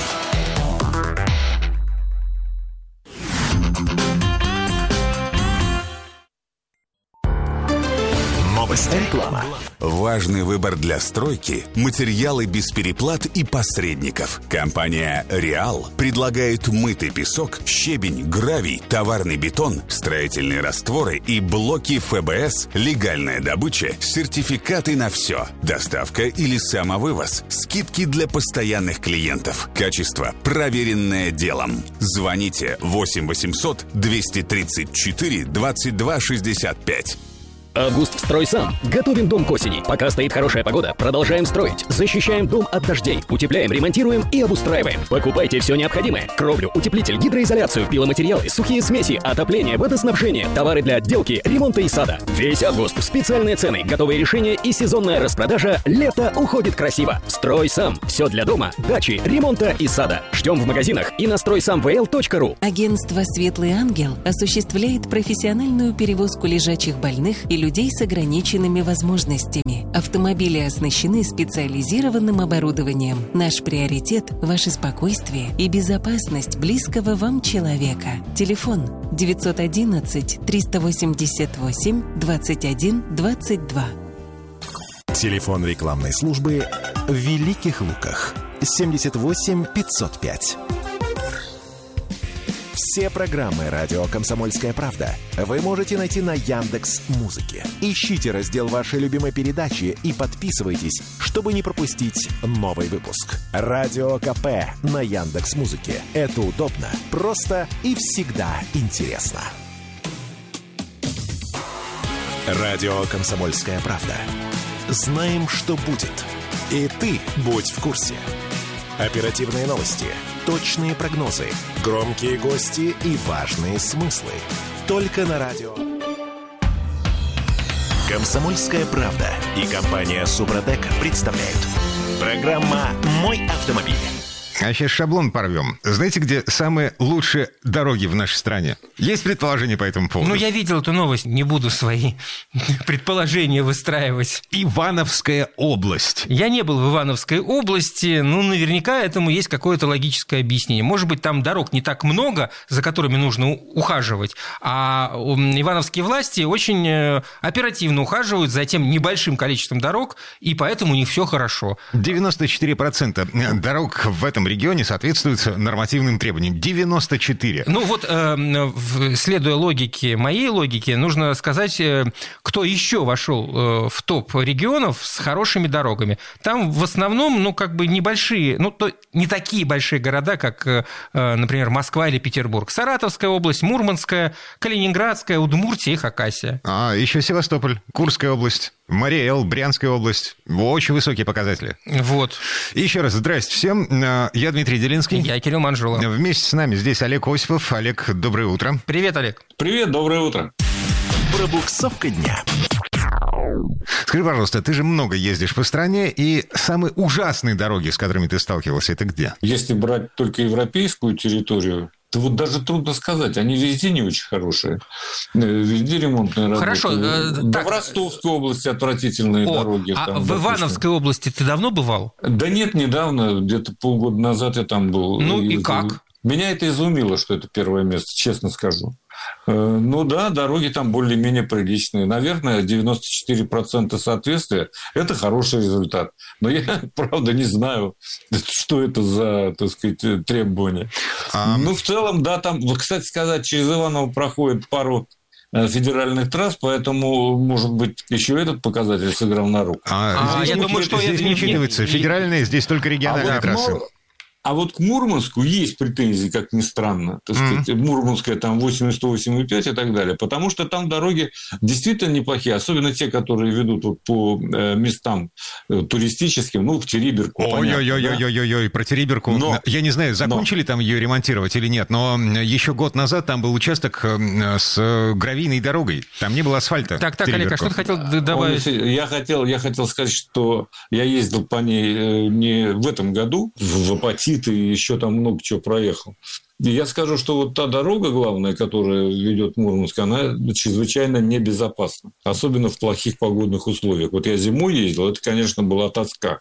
Новости. Реклама. Важный выбор для стройки – материалы без переплат и посредников. Компания «Реал» предлагает мытый песок, щебень, гравий, товарный бетон, строительные растворы и блоки эф бэ эс, легальная добыча, сертификаты на все, доставка или самовывоз, скидки для постоянных клиентов. Качество, проверенное делом. Звоните восемь восемьсот двести тридцать четыре двадцать два шестьдесят пять. Август «Стройсам». Готовим дом к осени. Пока стоит хорошая погода, продолжаем строить. Защищаем дом от дождей. Утепляем, ремонтируем и обустраиваем. Покупайте все необходимое. Кровлю, утеплитель, гидроизоляцию, пиломатериалы, сухие смеси, отопление, водоснабжение, товары для отделки, ремонта и сада. Весь август. Специальные цены, готовые решения и сезонная распродажа. Лето уходит красиво. «Стройсам». Все для дома, дачи, ремонта и сада. Ждем в магазинах и на стройсам вэ эл точка ру. Агентство «Светлый ангел» осуществляет профессиональную перевозку лежачих больных и людей с ограниченными возможностями. Автомобили оснащены специализированным оборудованием. Наш приоритет – ваше спокойствие и безопасность близкого вам человека. Телефон девятьсот одиннадцать триста восемьдесят восемь двадцать один двадцать два. Телефон рекламной службы в Великих Луках. семьдесят восемь пятьсот пять. Все программы «Радио Комсомольская правда» вы можете найти на Яндекс.Музыке. Ищите раздел вашей любимой передачи и подписывайтесь, чтобы не пропустить новый выпуск. «Радио КП» на Яндекс.Музыке. Это удобно, просто и всегда интересно. «Радио Комсомольская правда». Знаем, что будет. И ты будь в курсе. Оперативные новости, точные прогнозы, громкие гости и важные смыслы. Только на радио. «Комсомольская правда» и компания «Супротек» представляют. Программа «Мой автомобиль». А сейчас шаблон порвем. Знаете, где самые лучшие дороги в нашей стране? Есть предположение по этому поводу? Ну, я видел эту новость, не буду свои предположения выстраивать. Ивановская область. Я не был в Ивановской области, но наверняка этому есть какое-то логическое объяснение. Может быть, там дорог не так много, за которыми нужно ухаживать, а ивановские власти очень оперативно ухаживают за тем небольшим количеством дорог, и поэтому у них все хорошо. девяносто четыре процента дорог в этом регионе соответствуют нормативным требованиям. девяносто четыре. Ну вот, следуя логике, моей логике, нужно сказать, кто еще вошел в топ регионов с хорошими дорогами. Там в основном, ну, как бы небольшие, ну, то, не такие большие города, как, например, Москва или Петербург. Саратовская область, Мурманская, Калининградская, Удмуртия и Хакасия. А, еще Севастополь, Курская область. Мария-Эл, Брянская область. Очень высокие показатели. Вот. Еще раз здрасте всем. Я Дмитрий Делинский. Я Кирилл Манжула. Вместе с нами здесь Олег Осипов. Олег, доброе утро. Привет, Олег. Привет, доброе утро. Пробуксовка дня. Скажи, пожалуйста, ты же много ездишь по стране, и самые ужасные дороги, с которыми ты сталкивался, это где? Если брать только европейскую территорию, то вот даже трудно сказать. Они везде не очень хорошие. Везде ремонтные работы. Хорошо. Э, да так... в Ростовской области отвратительные О, дороги. А там, в допустим. Ивановской области ты давно бывал? Да нет, недавно. Где-то полгода назад я там был. Ну и, и как? Меня это изумило, что это первое место, честно скажу. Ну да, дороги там более-менее приличные. Наверное, девяносто четыре процента соответствия – это хороший результат. Но я, правда, не знаю, что это за, так сказать, требования. А... Ну, в целом, да, там, кстати сказать, через Иваново проходит пару федеральных трасс, поэтому, может быть, еще этот показатель сыграл на руку. А, а здесь я думаю, что здесь не учитывается. Федеральные, здесь только региональные а трассы. Вот, А вот к Мурманску есть претензии, как ни странно. Так сказать, mm-hmm. Мурманская там восемьдесят восемь и пять и так далее. Потому что там дороги действительно неплохие. Особенно те, которые ведут вот по местам туристическим. Ну, в Териберку. Ой-ой-ой-ой-ой-ой. Про Териберку. Но, я не знаю, закончили но... там ее ремонтировать или нет. Но еще год назад там был участок с гравийной дорогой. Там не было асфальта. Так, так, Олег, а что ты хотел добавить? Я хотел, я хотел сказать, что я ездил по ней не в этом году, в Апатит, и еще там много чего проехал. И я скажу, что вот та дорога главная, которая ведет в Мурманск, она чрезвычайно небезопасна. Особенно в плохих погодных условиях. Вот я зимой ездил, это, конечно, была тоска.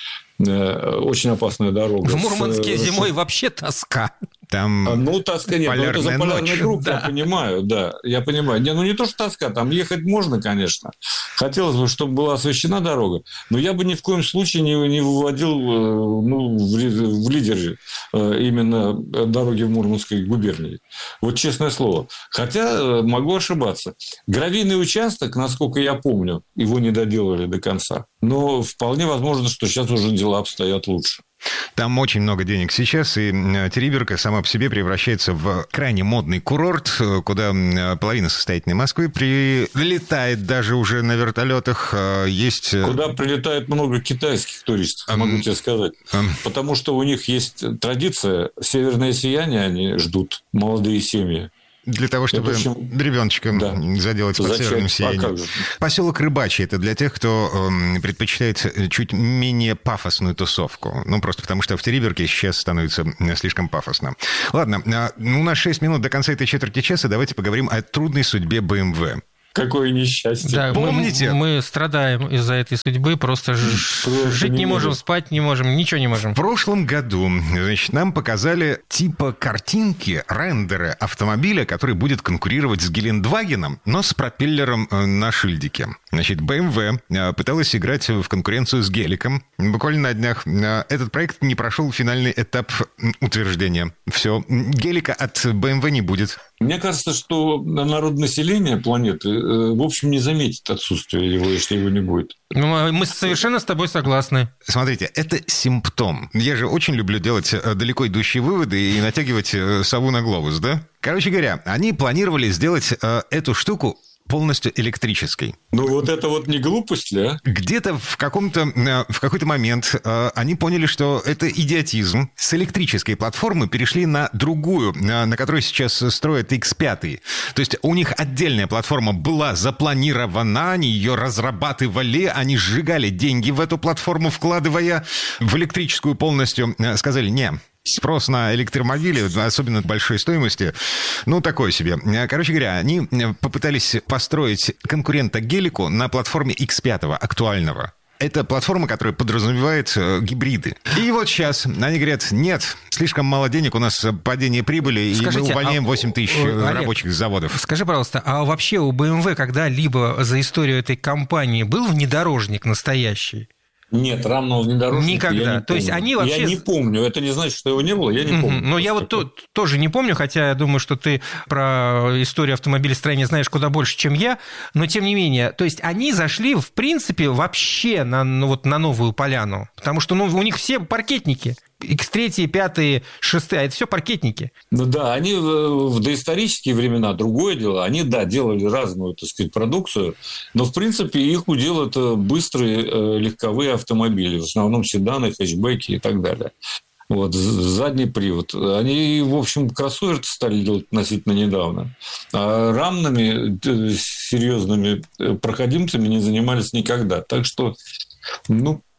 Очень опасная дорога. В Мурманске с... зимой вообще тоска. Там ну, тоска нет, но это за полярный круг, да. Я понимаю, да, я понимаю. Не, ну, не то, что тоска, там ехать можно, конечно. Хотелось бы, чтобы была освещена дорога, но я бы ни в коем случае не, не выводил ну, в, в лидеры именно дороги в Мурманской губернии. Вот честное слово. Хотя могу ошибаться. Гравийный участок, насколько я помню, его не доделали до конца. Но вполне возможно, что сейчас уже дела обстоят лучше. Там очень много денег сейчас, и Териберка сама по себе превращается в крайне модный курорт, куда половина состоятельной Москвы прилетает даже уже на вертолетах. Есть... Куда прилетает много китайских туристов, um, могу тебе сказать. Um, Потому что у них есть традиция, северное сияние они ждут, молодые семьи. Для того, чтобы очень... ребеночка да. заделать под северным сиянием. А Поселок Рыбачий – это для тех, кто э, предпочитает чуть менее пафосную тусовку. Ну, просто потому что в Териберке сейчас становится слишком пафосно. Ладно, у нас шесть минут до конца этой четверти часа. Давайте поговорим о трудной судьбе бэ эм вэ. Какое несчастье. Да, помните? Мы, мы страдаем из-за этой судьбы, просто, просто жить не, не можем, можем, спать не можем, ничего не можем. В прошлом году, значит, нам показали типа картинки, рендеры автомобиля, который будет конкурировать с Гелендвагеном, но с пропеллером на шильдике. Значит, бэ эм вэ пыталась играть в конкуренцию с Геликом. Буквально на днях этот проект не прошел финальный этап утверждения. Все, Гелика от бэ эм вэ не будет. Мне кажется, что народонаселение планеты, в общем, не заметит отсутствие его, если его не будет. Ну, мы совершенно с тобой согласны. Смотрите, это симптом. Я же очень люблю делать далеко идущие выводы и натягивать сову на глобус, да? Короче говоря, они планировали сделать эту штуку полностью электрической. Ну, вот это вот не глупость ли, а? Где-то в каком-то, в какой-то момент э, они поняли, что это идиотизм. С электрической платформы перешли на другую, на, на которой сейчас строят икс пять. То есть у них отдельная платформа была запланирована, они ее разрабатывали, они сжигали деньги в эту платформу, вкладывая в электрическую полностью. Сказали, не, спрос на электромобили, особенно большой стоимости, ну, такой себе. Короче говоря, они попытались построить конкурента Гелику на платформе икс пять актуального. Это платформа, которая подразумевает гибриды. И вот сейчас они говорят, нет, слишком мало денег, у нас падение прибыли, Скажите, и мы увольняем восемь тысяч а, рабочих с заводов. Скажи, пожалуйста, а вообще у бэ эм вэ когда-либо за историю этой компании был внедорожник настоящий? Нет, равного внедорожника никогда. Я не То есть они вообще... Я не помню. Это не значит, что его не было. Я не помню. Но я вот то, тоже не помню, хотя я думаю, что ты про историю автомобилестроения знаешь куда больше, чем я. Но тем не менее, то есть они зашли, в принципе, вообще на, ну, вот, на новую поляну. Потому что ну, у них все паркетники. икс три, пять, шесть, а это все паркетники. Ну да, они в доисторические времена, другое дело, они, да, делали разную, так сказать, продукцию, но, в принципе, их удел – это быстрые легковые автомобили, в основном седаны, хэтчбеки и так далее. Вот, задний привод. Они, в общем, кроссоверы стали делать относительно недавно. А рамными, серьезными проходимцами не занимались никогда. Так что, ну,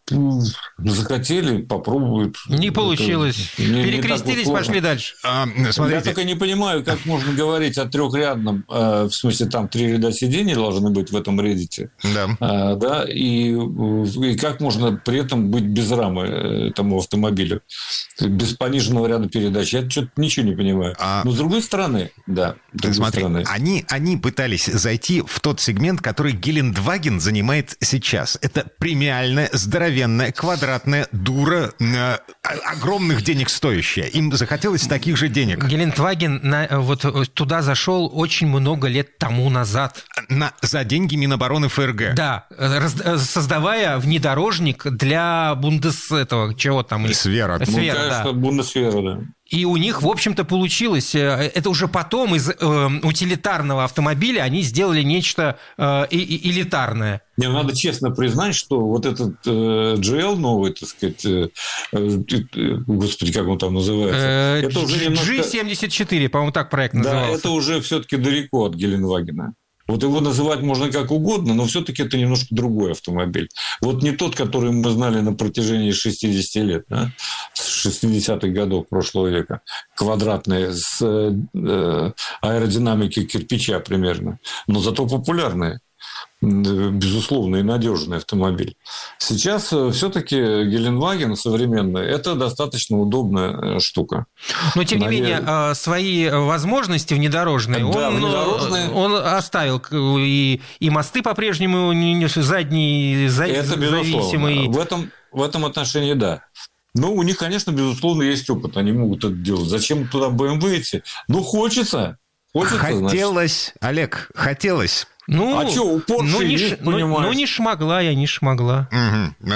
Захотели, попробуют. Не получилось. Это не, Перекрестились, не пошли дальше. А, Я только не понимаю, как можно говорить о трехрядном, э, в смысле, там три ряда сидений должны быть в этом Reddit. Да. Э, да, и, и как можно при этом быть без рамы этому автомобилю, без пониженного ряда передач. Я что-то ничего не понимаю. А... Но с другой стороны, да. С другой Смотри, стороны. Они, они пытались зайти в тот сегмент, который Гелендваген занимает сейчас. Это премиальная, здоровенная, квадратная дура, э, огромных денег стоящая. Им захотелось таких же денег. Гелендваген на, вот туда зашел очень много лет тому назад. На, за деньги Минобороны ФРГ. Да, раз, создавая внедорожник для Бундес... этого, чего там? Сфера. Сфера, ну, конечно, да. Бундесвера, да. И у них, в общем-то, получилось. Это уже потом из э, утилитарного автомобиля они сделали нечто э, и, и, элитарное. Мне надо честно признать, что вот этот э, джи эл новый, так сказать, э, э, господи, как он там называется? Э, это уже немножко... джи семьдесят четыре, по-моему, так проект назывался. Да, это уже все-таки далеко от Гелендвагена. Вот его называть можно как угодно, но все-таки это немножко другой автомобиль. Вот не тот, который мы знали на протяжении шестидесяти лет, да? С шестидесятых годов прошлого века. Квадратные, с э, аэродинамикой кирпича примерно. Но зато популярные. Безусловно, и надежный автомобиль. Сейчас все-таки Гелендваген современный – это достаточно удобная штука. Но, тем не Наверное... менее, свои возможности внедорожные, да, он, внедорожные... он оставил. И, и мосты по-прежнему задние, это зависимые. В этом, в этом отношении да. Но у них, конечно, безусловно, есть опыт. Они могут это делать. Зачем туда бэ эм вэ идти? Ну, хочется. хочется хотелось, значит. Олег, хотелось. Ну, а что, у Porsche ну, не, есть, ну, ну, не шмогла я, не шмогла. Угу.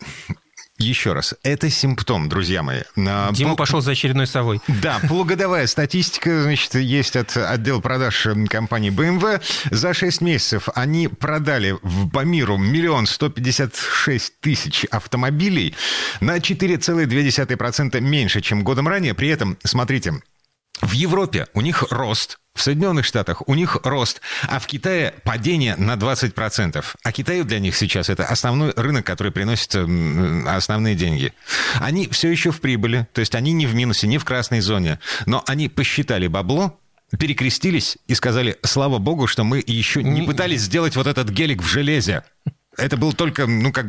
Еще раз, это симптом, друзья мои. Дима Пол... пошел за очередной совой. Да, полугодовая статистика, значит, есть от отдела продаж компании бэ эм вэ. За шесть месяцев они продали по миру миллион сто пятьдесят шесть тысяч автомобилей, на четыре целых две десятых процента меньше, чем годом ранее. При этом, смотрите, в Европе у них рост, в Соединенных Штатах у них рост, а в Китае падение на двадцать процентов. А Китай для них сейчас это основной рынок, который приносит основные деньги. Они все еще в прибыли, то есть они не в минусе, не в красной зоне, но они посчитали бабло, перекрестились и сказали: слава богу, что мы еще не пытались сделать вот этот гелик в железе. Это был только, ну, как